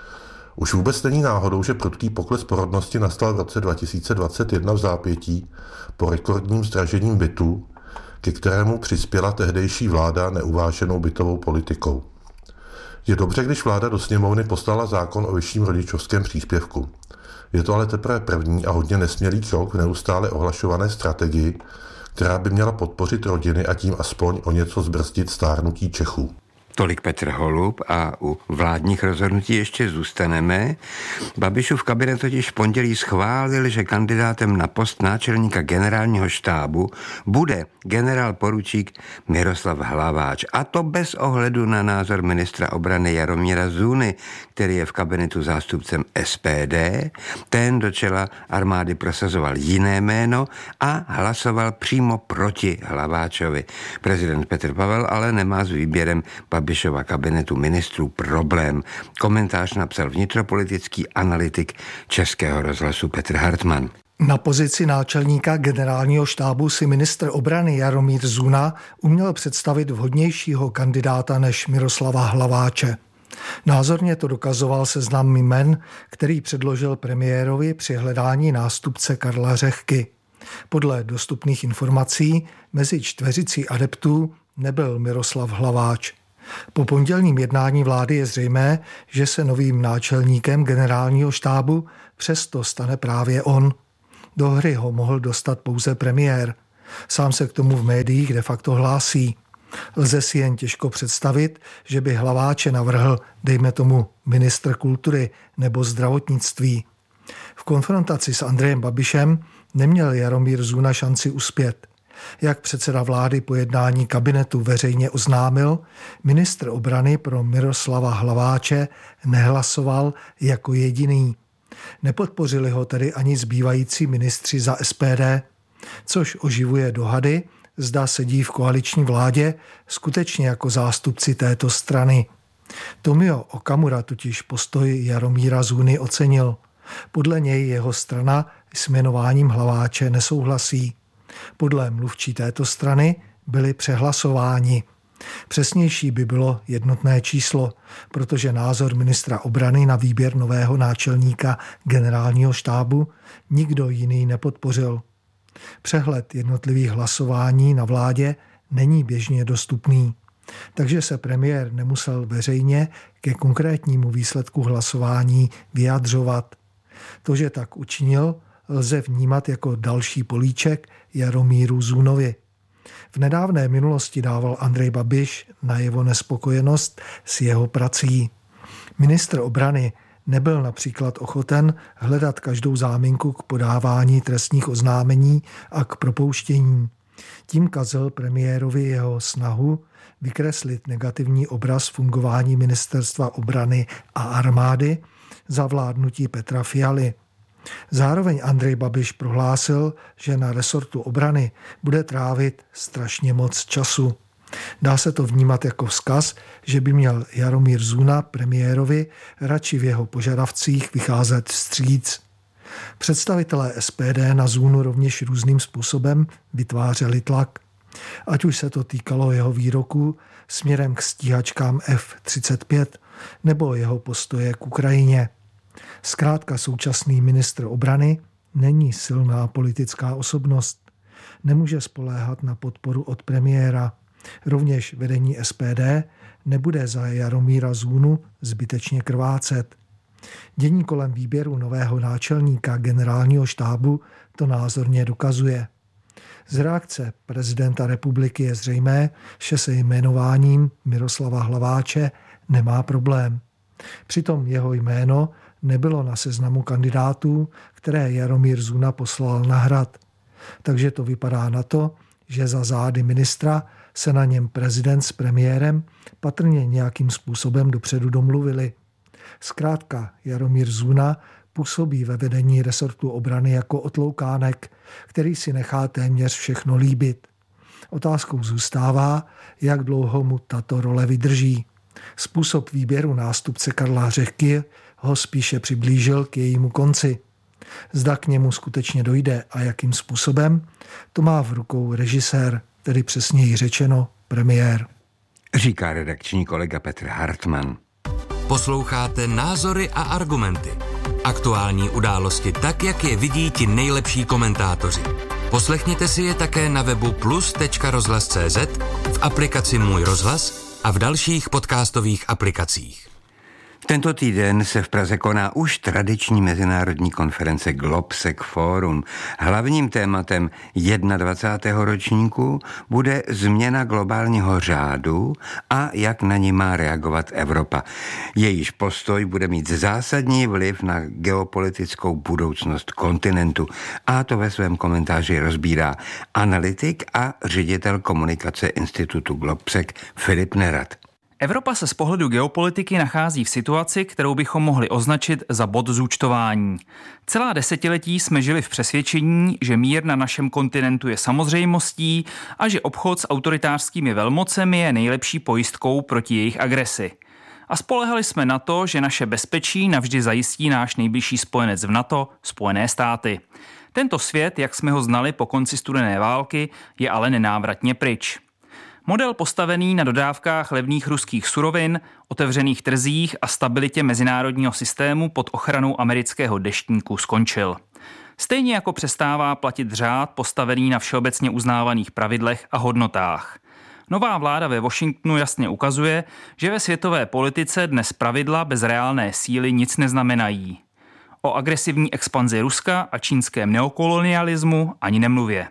Už vůbec není náhodou, že prudký pokles porodnosti nastal v roce 2021 v zápětí po rekordním zdražením bytů, ke kterému přispěla tehdejší vláda neuváženou bytovou politikou. Je dobře, když vláda do sněmovny poslala zákon o vyšším rodičovském příspěvku. Je to ale teprve první a hodně nesmělý krok v neustále ohlašované strategii, která by měla podpořit rodiny a tím aspoň o něco zbrzdit stárnutí Čechů. Tolik Petr Holub a u vládních rozhodnutí ještě zůstaneme. Babišův kabinet totiž v pondělí schválil, že kandidátem na post náčelníka generálního štábu bude generál poručík Miroslav Hlaváč. A to bez ohledu na názor ministra obrany Jaromíra Zůny, který je v kabinetu zástupcem SPD. Ten do čela armády prosazoval jiné jméno a hlasoval přímo proti Hlaváčovi. Prezident Petr Pavel ale nemá s výběrem Babišova kabinetu ministrů problém. Komentář napsal vnitropolitický analytik Českého rozhlasu Petr Hartmann. Na pozici náčelníka generálního štábu si ministr obrany Jaromír Zuna uměl představit vhodnějšího kandidáta než Miroslava Hlaváče. Názorně to dokazoval seznam jmen, který předložil premiérovi při hledání nástupce Karla Řehky. Podle dostupných informací mezi čtveřicí adeptů nebyl Miroslav Hlaváč. Po pondělním jednání vlády je zřejmé, že se novým náčelníkem generálního štábu přesto stane právě on. Do hry ho mohl dostat pouze premiér. Sám se k tomu v médiích de facto hlásí. Lze si jen těžko představit, že by Hlaváče navrhl, dejme tomu, ministr kultury nebo zdravotnictví. V konfrontaci s Andrejem Babišem neměl Jaromír Zuna šanci uspět. Jak předseda vlády po jednání kabinetu veřejně oznámil, ministr obrany pro Miroslava Hlaváče nehlasoval jako jediný. Nepodpořili ho tedy ani zbývající ministři za SPD, což oživuje dohady, zda sedí v koaliční vládě skutečně jako zástupci této strany. Tomio Okamura totiž postoj Jaromíra Zuny ocenil. Podle něj jeho strana s jmenováním Hlaváče nesouhlasí. Podle mluvčí této strany byli přehlasováni. Přesnější by bylo jednotné číslo, protože názor ministra obrany na výběr nového náčelníka generálního štábu nikdo jiný nepodpořil. Přehled jednotlivých hlasování na vládě není běžně dostupný, takže se premiér nemusel veřejně ke konkrétnímu výsledku hlasování vyjadřovat. To, že tak učinil, lze vnímat jako další políček Jaromíru Zunovi. V nedávné minulosti dával Andrej Babiš najevo nespokojenost s jeho prací. Ministr obrany nebyl například ochoten hledat každou záminku k podávání trestních oznámení a k propouštění. Tím kazil premiérovi jeho snahu vykreslit negativní obraz fungování ministerstva obrany a armády za vládnutí Petra Fialy. Zároveň Andrej Babiš prohlásil, že na resortu obrany bude trávit strašně moc času. Dá se to vnímat jako vzkaz, že by měl Jaromír Zuna premiérovi radši v jeho požadavcích vycházet vstříc. Představitelé SPD na Zunu rovněž různým způsobem vytvářeli tlak. Ať už se to týkalo jeho výroků směrem k stíhačkám F-35 nebo jeho postoje k Ukrajině. Zkrátka současný ministr obrany není silná politická osobnost. Nemůže spoléhat na podporu od premiéra. Rovněž vedení SPD nebude za Jaromíra Zunu zbytečně krvácet. Dění kolem výběru nového náčelníka generálního štábu to názorně dokazuje. Z reakce prezidenta republiky je zřejmé, že se jmenováním Miroslava Hlaváče nemá problém. Přitom jeho jméno nebylo na seznamu kandidátů, které Jaromír Zuna poslal na Hrad. Takže to vypadá na to, že za zády ministra se na něm prezident s premiérem patrně nějakým způsobem dopředu domluvili. Zkrátka Jaromír Zuna Působí ve vedení resortu obrany jako otloukánek, který si nechá téměř všechno líbit. Otázkou zůstává, jak dlouho mu tato role vydrží. Způsob výběru nástupce Karla Řehky ho spíše přiblížil k jejímu konci. Zda k němu skutečně dojde a jakým způsobem, to má v rukou režisér, tedy přesněji řečeno premiér. Říká redakční kolega Petr Hartmann. Posloucháte Názory a argumenty. Aktuální události tak, jak je vidí ti nejlepší komentátoři. Poslechněte si je také na webu plus.rozhlas.cz, v aplikaci Můj rozhlas a v dalších podcastových aplikacích. Tento týden se v Praze koná už tradiční mezinárodní konference Globsec Forum. Hlavním tématem 21. ročníku bude změna globálního řádu a jak na ní má reagovat Evropa. Jejíž postoj bude mít zásadní vliv na geopolitickou budoucnost kontinentu. A to ve svém komentáři rozbírá analytik a ředitel komunikace Institutu Globsec Filip Nerad. Evropa se z pohledu geopolitiky nachází v situaci, kterou bychom mohli označit za bod zúčtování. Celá desetiletí jsme žili v přesvědčení, že mír na našem kontinentu je samozřejmostí a že obchod s autoritářskými velmocemi je nejlepší pojistkou proti jejich agresi. A spolehali jsme na to, že naše bezpečí navždy zajistí náš nejbližší spojenec v NATO, Spojené státy. Tento svět, jak jsme ho znali po konci studené války, je ale nenávratně pryč. Model postavený na dodávkách levných ruských surovin, otevřených trzích a stabilitě mezinárodního systému pod ochranou amerického deštníku skončil. Stejně jako přestává platit řád postavený na všeobecně uznávaných pravidlech a hodnotách. Nová vláda ve Washingtonu jasně ukazuje, že ve světové politice dnes pravidla bez reálné síly nic neznamenají. O agresivní expanzi Ruska a čínském neokolonialismu ani nemluvě.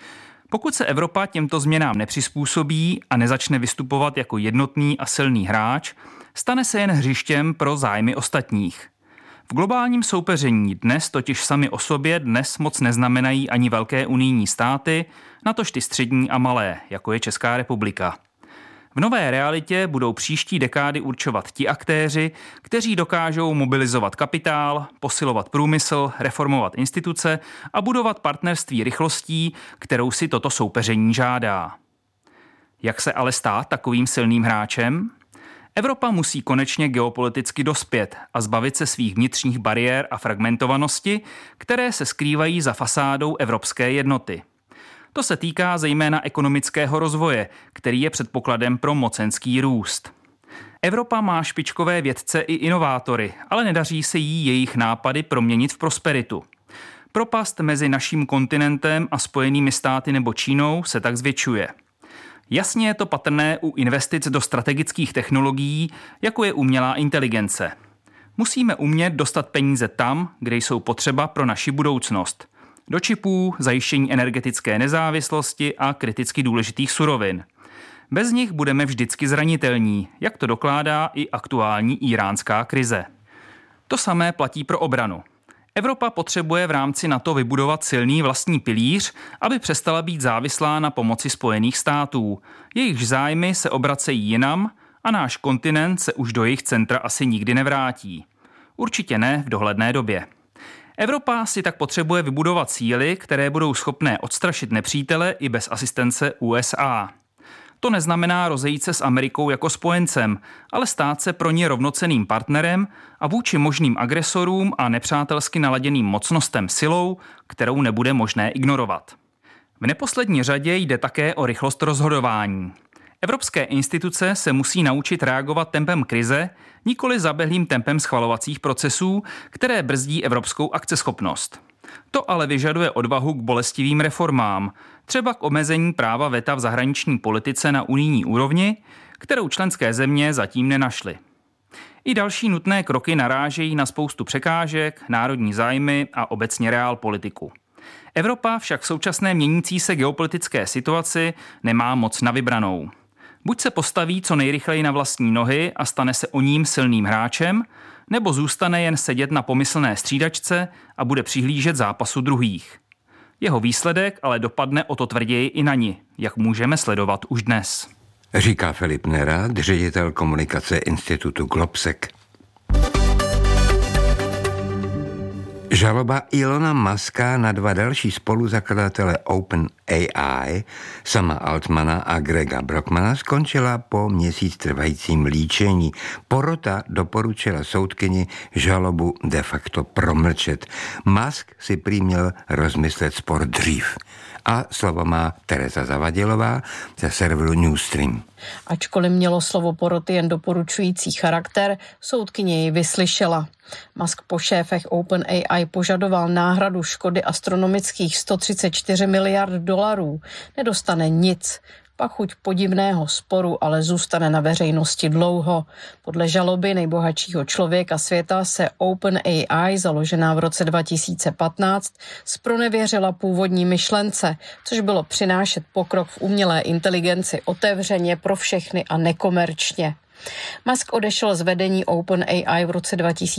Pokud se Evropa těmto změnám nepřizpůsobí a nezačne vystupovat jako jednotný a silný hráč, stane se jen hřištěm pro zájmy ostatních. V globálním soupeření dnes totiž sami o sobě dnes moc neznamenají ani velké unijní státy, natož ty střední a malé, jako je Česká republika. V nové realitě budou příští dekády určovat ti aktéři, kteří dokážou mobilizovat kapitál, posilovat průmysl, reformovat instituce a budovat partnerství rychlostí, kterou si toto soupeření žádá. Jak se ale stát takovým silným hráčem? Evropa musí konečně geopoliticky dospět a zbavit se svých vnitřních bariér a fragmentovanosti, které se skrývají za fasádou evropské jednoty. To se týká zejména ekonomického rozvoje, který je předpokladem pro mocenský růst. Evropa má špičkové vědce i inovátory, ale nedaří se jí jejich nápady proměnit v prosperitu. Propast mezi naším kontinentem a Spojenými státy nebo Čínou se tak zvětšuje. Jasně je to patrné u investic do strategických technologií, jako je umělá inteligence. Musíme umět dostat peníze tam, kde jsou potřeba pro naši budoucnost. Do čipů, zajištění energetické nezávislosti a kriticky důležitých surovin. Bez nich budeme vždycky zranitelní, jak to dokládá i aktuální iránská krize. To samé platí pro obranu. Evropa potřebuje v rámci NATO vybudovat silný vlastní pilíř, aby přestala být závislá na pomoci Spojených států. Jejichž zájmy se obracejí jinam a náš kontinent se už do jejich centra asi nikdy nevrátí. Určitě ne v dohledné době. Evropa si tak potřebuje vybudovat síly, které budou schopné odstrašit nepřítele i bez asistence USA. To neznamená rozejít se s Amerikou jako spojencem, ale stát se pro ně rovnocenným partnerem a vůči možným agresorům a nepřátelsky naladěným mocnostem silou, kterou nebude možné ignorovat. V neposlední řadě jde také o rychlost rozhodování. Evropské instituce se musí naučit reagovat tempem krize, nikoli zaběhlým tempem schvalovacích procesů, které brzdí evropskou akceschopnost. To ale vyžaduje odvahu k bolestivým reformám, třeba k omezení práva veta v zahraniční politice na unijní úrovni, kterou členské země zatím nenašly. I další nutné kroky narážejí na spoustu překážek, národní zájmy a obecně realpolitiku. Evropa však v současné měnící se geopolitické situaci nemá moc na vybranou. Buď se postaví co nejrychleji na vlastní nohy a stane se o ním silným hráčem, nebo zůstane jen sedět na pomyslné střídačce a bude přihlížet zápasu druhých. Jeho výsledek ale dopadne o to tvrději i na ni, jak můžeme sledovat už dnes. Říká Filip Nerad, ředitel komunikace Institutu Globsec. Žaloba Elona Muska na 2 další spoluzakladatele OpenAI, Sama Altmana a Grega Brockmana, skončila po měsíc trvajícím líčení. Porota doporučila soudkyni žalobu de facto promlčet. Musk si prý měl rozmyslet spor dřív. A slovo má Tereza Zavadilová ze serveru Newstream. Ačkoliv mělo slovo poroty jen doporučující charakter, soudkyně jej vyslyšela. Musk po šéfech OpenAI požadoval náhradu škody astronomických $134 miliard. Nedostane nic. Pachuť podivného sporu ale zůstane na veřejnosti dlouho. Podle žaloby nejbohatšího člověka světa se OpenAI, založená v roce 2015, zpronevěřila původní myšlence, což bylo přinášet pokrok v umělé inteligenci otevřeně pro všechny a nekomerčně. Musk odešel z vedení OpenAI v roce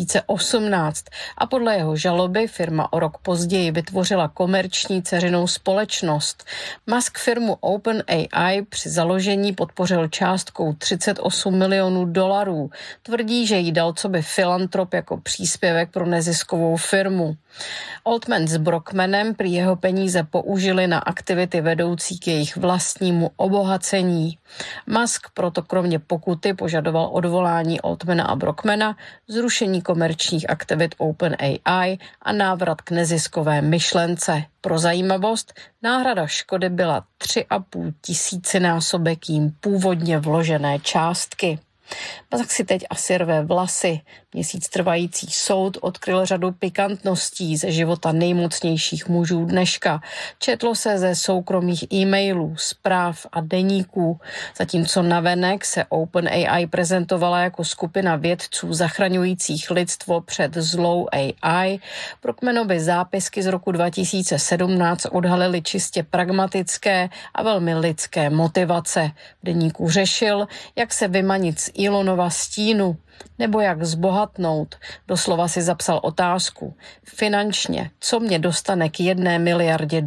2018 a podle jeho žaloby firma o rok později vytvořila komerční dceřinou společnost. Musk firmu OpenAI při založení podpořil částkou $38 milionů. Tvrdí, že jí dal coby filantrop jako příspěvek pro neziskovou firmu. Altman s Brockmanem prý jeho peníze použili na aktivity vedoucí k jejich vlastnímu obohacení. Musk proto kromě pokuty požadoval odvolání Altmana a Brockmana, zrušení komerčních aktivit OpenAI a návrat k neziskové myšlence. Pro zajímavost, náhrada škody byla 3,5 tisícinásobek jím původně vložené částky. Musk si teď asi rve vlasy. Měsíc trvající soud odkryl řadu pikantností ze života nejmocnějších mužů dneška. Četlo se ze soukromých e-mailů, zpráv a deníků. Zatímco navenek se OpenAI prezentovala jako skupina vědců zachraňujících lidstvo před zlou AI, Brockmanovy zápisky z roku 2017 odhalily čistě pragmatické a velmi lidské motivace. V deníku řešil, jak se vymanit z Elonova stínu, nebo jak zbohatnout. Doslova si zapsal otázku. Finančně, co mě dostane k $1 miliardě?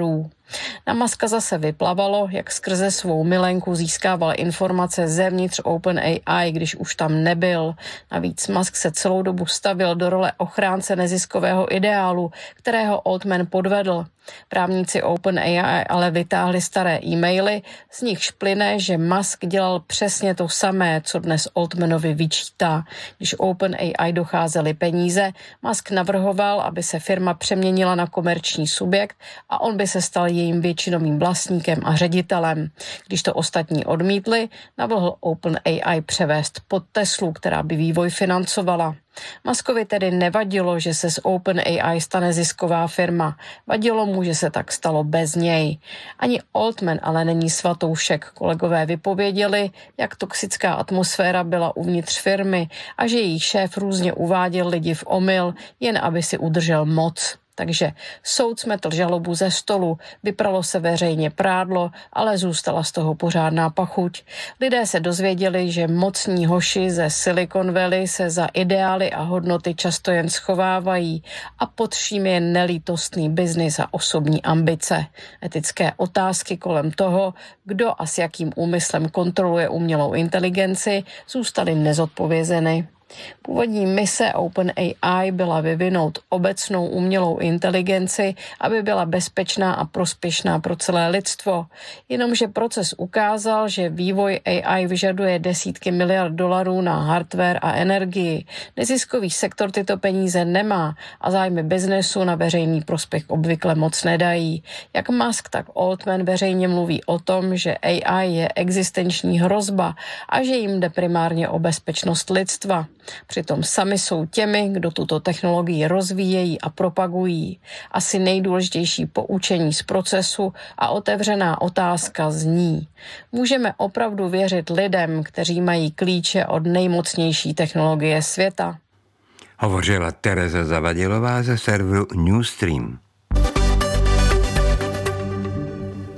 Na Muska zase vyplavalo, jak skrze svou milenku získával informace zevnitř OpenAI, když už tam nebyl. Navíc Musk se celou dobu stavil do role ochránce neziskového ideálu, kterého Altman podvedl. Právníci OpenAI ale vytáhli staré e-maily, z nichž plyne, že Musk dělal přesně to samé, co dnes Altmanovi vyčítá. Když OpenAI docházely peníze, Musk navrhoval, aby se firma přeměnila na komerční subjekt a on by se stal jejím většinovým vlastníkem a ředitelem. Když to ostatní odmítli, navrhl OpenAI převést pod Teslu, která by vývoj financovala. Muskovi tedy nevadilo, že se z OpenAI stane zisková firma. Vadilo mu, že se tak stalo bez něj. Ani Altman ale není svatoušek. Kolegové vypověděli, jak toxická atmosféra byla uvnitř firmy a že její šéf různě uváděl lidi v omyl, jen aby si udržel moc. Takže soud smetl žalobu ze stolu, vypralo se veřejně prádlo, ale zůstala z toho pořádná pachuť. Lidé se dozvěděli, že mocní hoši ze Silicon Valley se za ideály a hodnoty často jen schovávají a pod vším je nelítostný biznis a osobní ambice. Etické otázky kolem toho, kdo a s jakým úmyslem kontroluje umělou inteligenci, zůstaly nezodpovězeny. Původní mise OpenAI byla vyvinout obecnou umělou inteligenci, aby byla bezpečná a prospěšná pro celé lidstvo. Jenomže proces ukázal, že vývoj AI vyžaduje desítky miliard dolarů na hardware a energii. Neziskový sektor tyto peníze nemá a zájmy biznesu na veřejný prospěch obvykle moc nedají. Jak Musk, tak Altman veřejně mluví o tom, že AI je existenční hrozba a že jim jde primárně o bezpečnost lidstva. Přitom sami jsou těmi, kdo tuto technologii rozvíjejí a propagují. Asi nejdůležitější poučení z procesu a otevřená otázka zní: můžeme opravdu věřit lidem, kteří mají klíče od nejmocnější technologie světa? Hovořila Tereza Zavadilová ze serveru Newstream.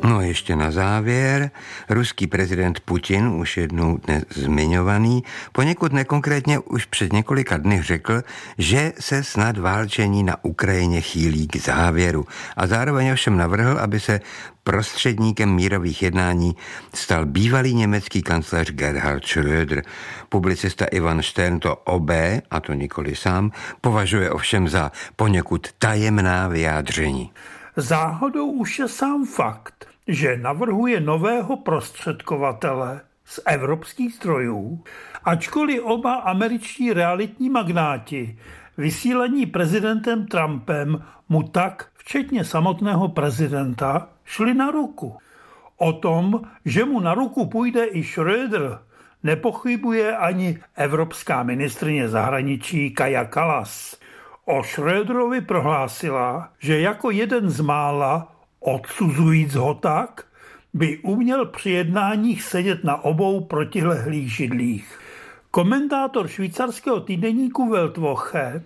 No ještě na závěr, ruský prezident Putin, už jednou dnes zmiňovaný, poněkud nekonkrétně už před několika dny řekl, že se snad válčení na Ukrajině chýlí k závěru a zároveň ovšem navrhl, aby se prostředníkem mírových jednání stal bývalý německý kancléř Gerhard Schröder. Publicista Ivan Stern to obé, a to nikoli sám, považuje ovšem za poněkud tajemná vyjádření. Záhadou už je sám fakt, že navrhuje nového prostředkovatele z evropských zdrojů, ačkoliv oba američtí realitní magnáti vysílení prezidentem Trumpem mu tak, včetně samotného prezidenta, šli na ruku. O tom, že mu na ruku půjde i Schröder, nepochybuje ani evropská ministryně zahraničí Kaja Kallas. O Schröderovi prohlásila, že jako jeden z mála, odsuzujíc ho tak, by uměl při jednáních sedět na obou protilehlých židlích. Komentátor švýcarského týdeníku Weltwoche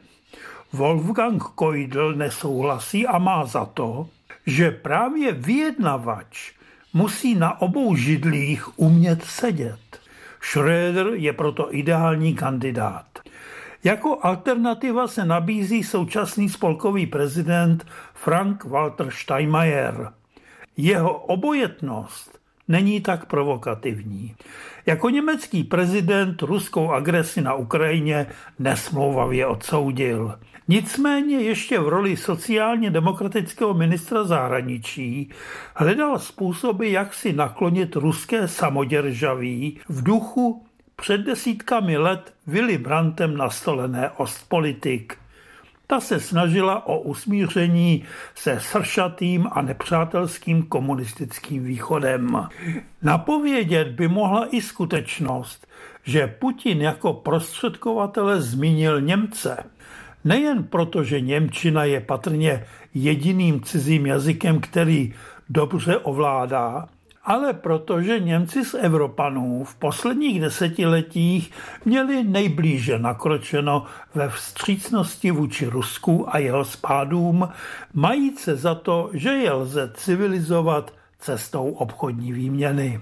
Wolfgang Keudel nesouhlasí a má za to, že právě vyjednavač musí na obou židlích umět sedět. Schröder je proto ideální kandidát. Jako alternativa se nabízí současný spolkový prezident Frank-Walter Steinmeier. Jeho obojetnost není tak provokativní. Jako německý prezident ruskou agresi na Ukrajině nesmlouvavě odsoudil. Nicméně ještě v roli sociálně demokratického ministra zahraničí hledal způsoby, jak si naklonit ruské samoděržaví v duchu před desítkami let Willy Brandtem nastolené Ostpolitik. Ta se snažila o usmíření se sršatým a nepřátelským komunistickým východem. Napovědět by mohla i skutečnost, že Putin jako prostředkovatele zmínil Němce. Nejen proto, že němčina je patrně jediným cizím jazykem, který dobře ovládá, ale protože Němci z Evropanů v posledních desetiletích měli nejblíže nakročeno ve vstřícnosti vůči Rusku a jeho spádům, mají se za to, že je lze civilizovat cestou obchodní výměny.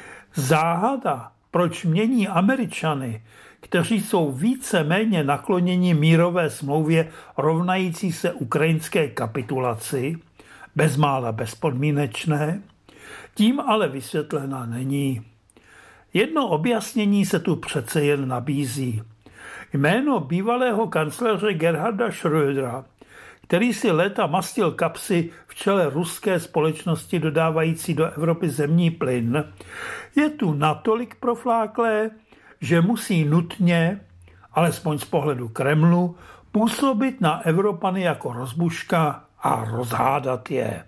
Záhada, proč mění Američany, kteří jsou více-méně nakloněni mírové smlouvě rovnající se ukrajinské kapitulaci, bezmála bezpodmínečné, tím ale vysvětlena není. Jedno objasnění se tu přece jen nabízí. Jméno bývalého kancléře Gerharda Schrödera, který si léta mastil kapsy v čele ruské společnosti dodávající do Evropy zemní plyn, je tu natolik profláklé, že musí nutně, alespoň z pohledu Kremlu, působit na Evropany jako rozbuška a rozhádat je.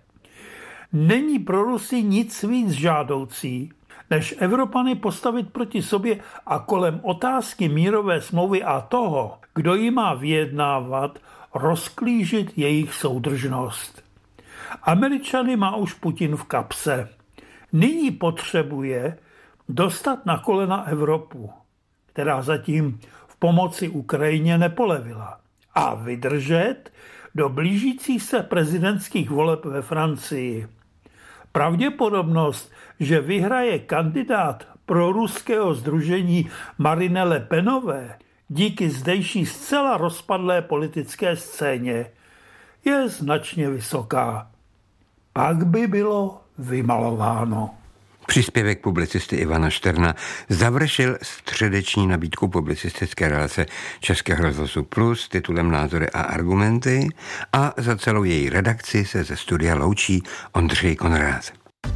Není pro Rusy nic víc žádoucí, než Evropany postavit proti sobě a kolem otázky mírové smlouvy a toho, kdo ji má vyjednávat, rozklížit jejich soudržnost. Američany má už Putin v kapse. Nyní potřebuje dostat na kolena Evropu, která zatím v pomoci Ukrajině nepolevila, a vydržet do blížících se prezidentských voleb ve Francii. Pravděpodobnost, že vyhraje kandidát proruského sdružení Marine Le Penové díky zdejší zcela rozpadlé politické scéně, je značně vysoká. Pak by bylo vymalováno. Příspěvek publicisty Ivana Šterna završil středeční nabídku publicistické relace Českého rozhlasu Plus titulem Názory a argumenty a za celou její redakci se ze studia loučí Ondřej Konrád.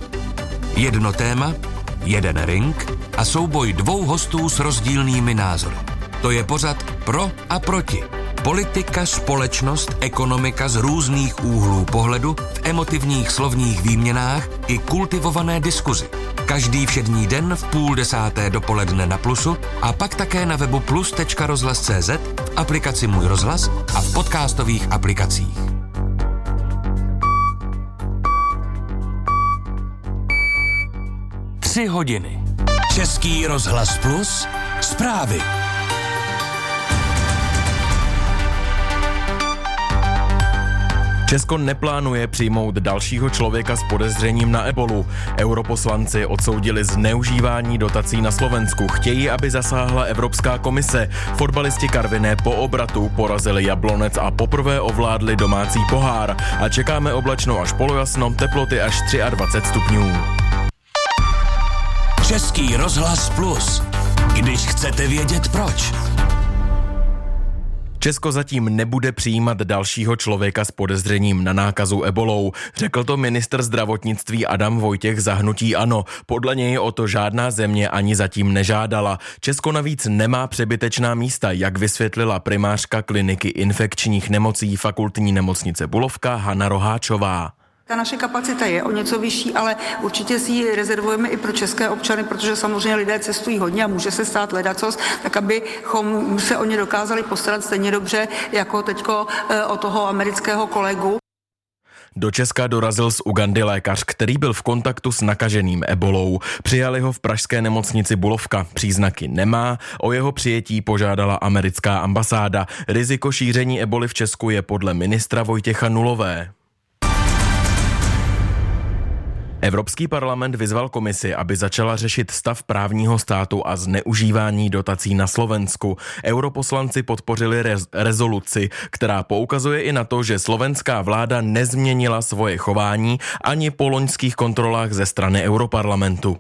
Jedno téma, jeden ring a souboj dvou hostů s rozdílnými názory. To je pořad Pro a proti. Politika, společnost, ekonomika z různých úhlů pohledu v emotivních slovních výměnách i kultivované diskuzi. Každý všední den v 9:30 dopoledne na Plusu a pak také na webu plus.rozhlas.cz, v aplikaci Můj rozhlas a v podcastových aplikacích. Tři hodiny. Český rozhlas Plus, zprávy. Česko neplánuje přijmout dalšího člověka s podezřením na ebolu. Europoslanci odsoudili zneužívání dotací na Slovensku. Chtějí, aby zasáhla Evropská komise. Fotbalisti Karviné po obratu porazili Jablonec a poprvé ovládli domácí pohár. A čekáme oblačno až polojasno, teploty až 23 stupňů. Český rozhlas Plus. Když chcete vědět proč. Česko zatím nebude přijímat dalšího člověka s podezřením na nákazu ebolou. Řekl to ministr zdravotnictví Adam Vojtěch za hnutí ANO. Podle něj o to žádná země ani zatím nežádala. Česko navíc nemá přebytečná místa, jak vysvětlila primářka kliniky infekčních nemocí Fakultní nemocnice Bulovka Hana Roháčová. Ta naše kapacita je o něco vyšší, ale určitě si ji rezervujeme i pro české občany, protože samozřejmě lidé cestují hodně a může se stát ledacos, tak abychom se o ně dokázali postarat stejně dobře jako teďko o toho amerického kolegu. Do Česka dorazil z Ugandy lékař, který byl v kontaktu s nakaženým ebolou. Přijali ho v pražské nemocnici Bulovka. Příznaky nemá, o jeho přijetí požádala americká ambasáda. Riziko šíření eboli v Česku je podle ministra Vojtěcha nulové. Evropský parlament vyzval komisi, aby začala řešit stav právního státu a zneužívání dotací na Slovensku. Europoslanci podpořili rezoluci, která poukazuje i na to, že slovenská vláda nezměnila svoje chování ani po loňských kontrolách ze strany Europarlamentu.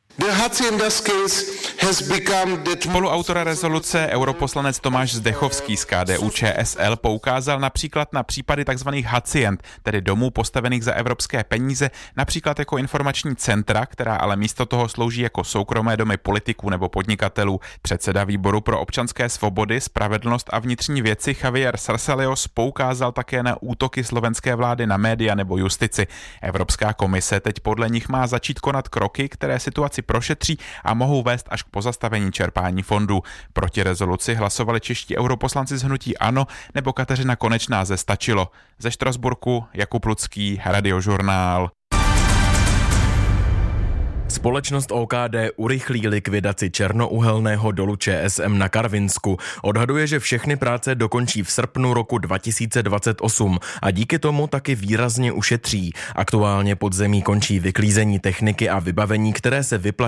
Spoluautor rezoluce europoslanec Tomáš Zdechovský z KDU-ČSL poukázal například na případy tzv. hacient, tedy domů postavených za evropské peníze, například jako informační centra, která ale místo toho slouží jako soukromé domy politiků nebo podnikatelů. Předseda výboru pro občanské svobody, spravedlnost a vnitřní věci Javier Sarsalios poukázal také na útoky slovenské vlády na média nebo justici. Evropská komise teď podle nich má začít konat kroky, které situaci prošetří a mohou vést až k pozastavení čerpání fondů. Proti rezoluci hlasovali čeští europoslanci z hnutí ANO nebo Kateřina Konečná ze Stačilo. Ze Štrasburku Jakub Lucký, Radiožurnál. Společnost OKD urychlí likvidaci černouhelného dolu ČSM na Karvinsku. Odhaduje, že všechny práce dokončí v srpnu roku 2028 a díky tomu taky výrazně ušetří. Aktuálně pod zemí končí vyklízení techniky a vybavení, které se vyplatí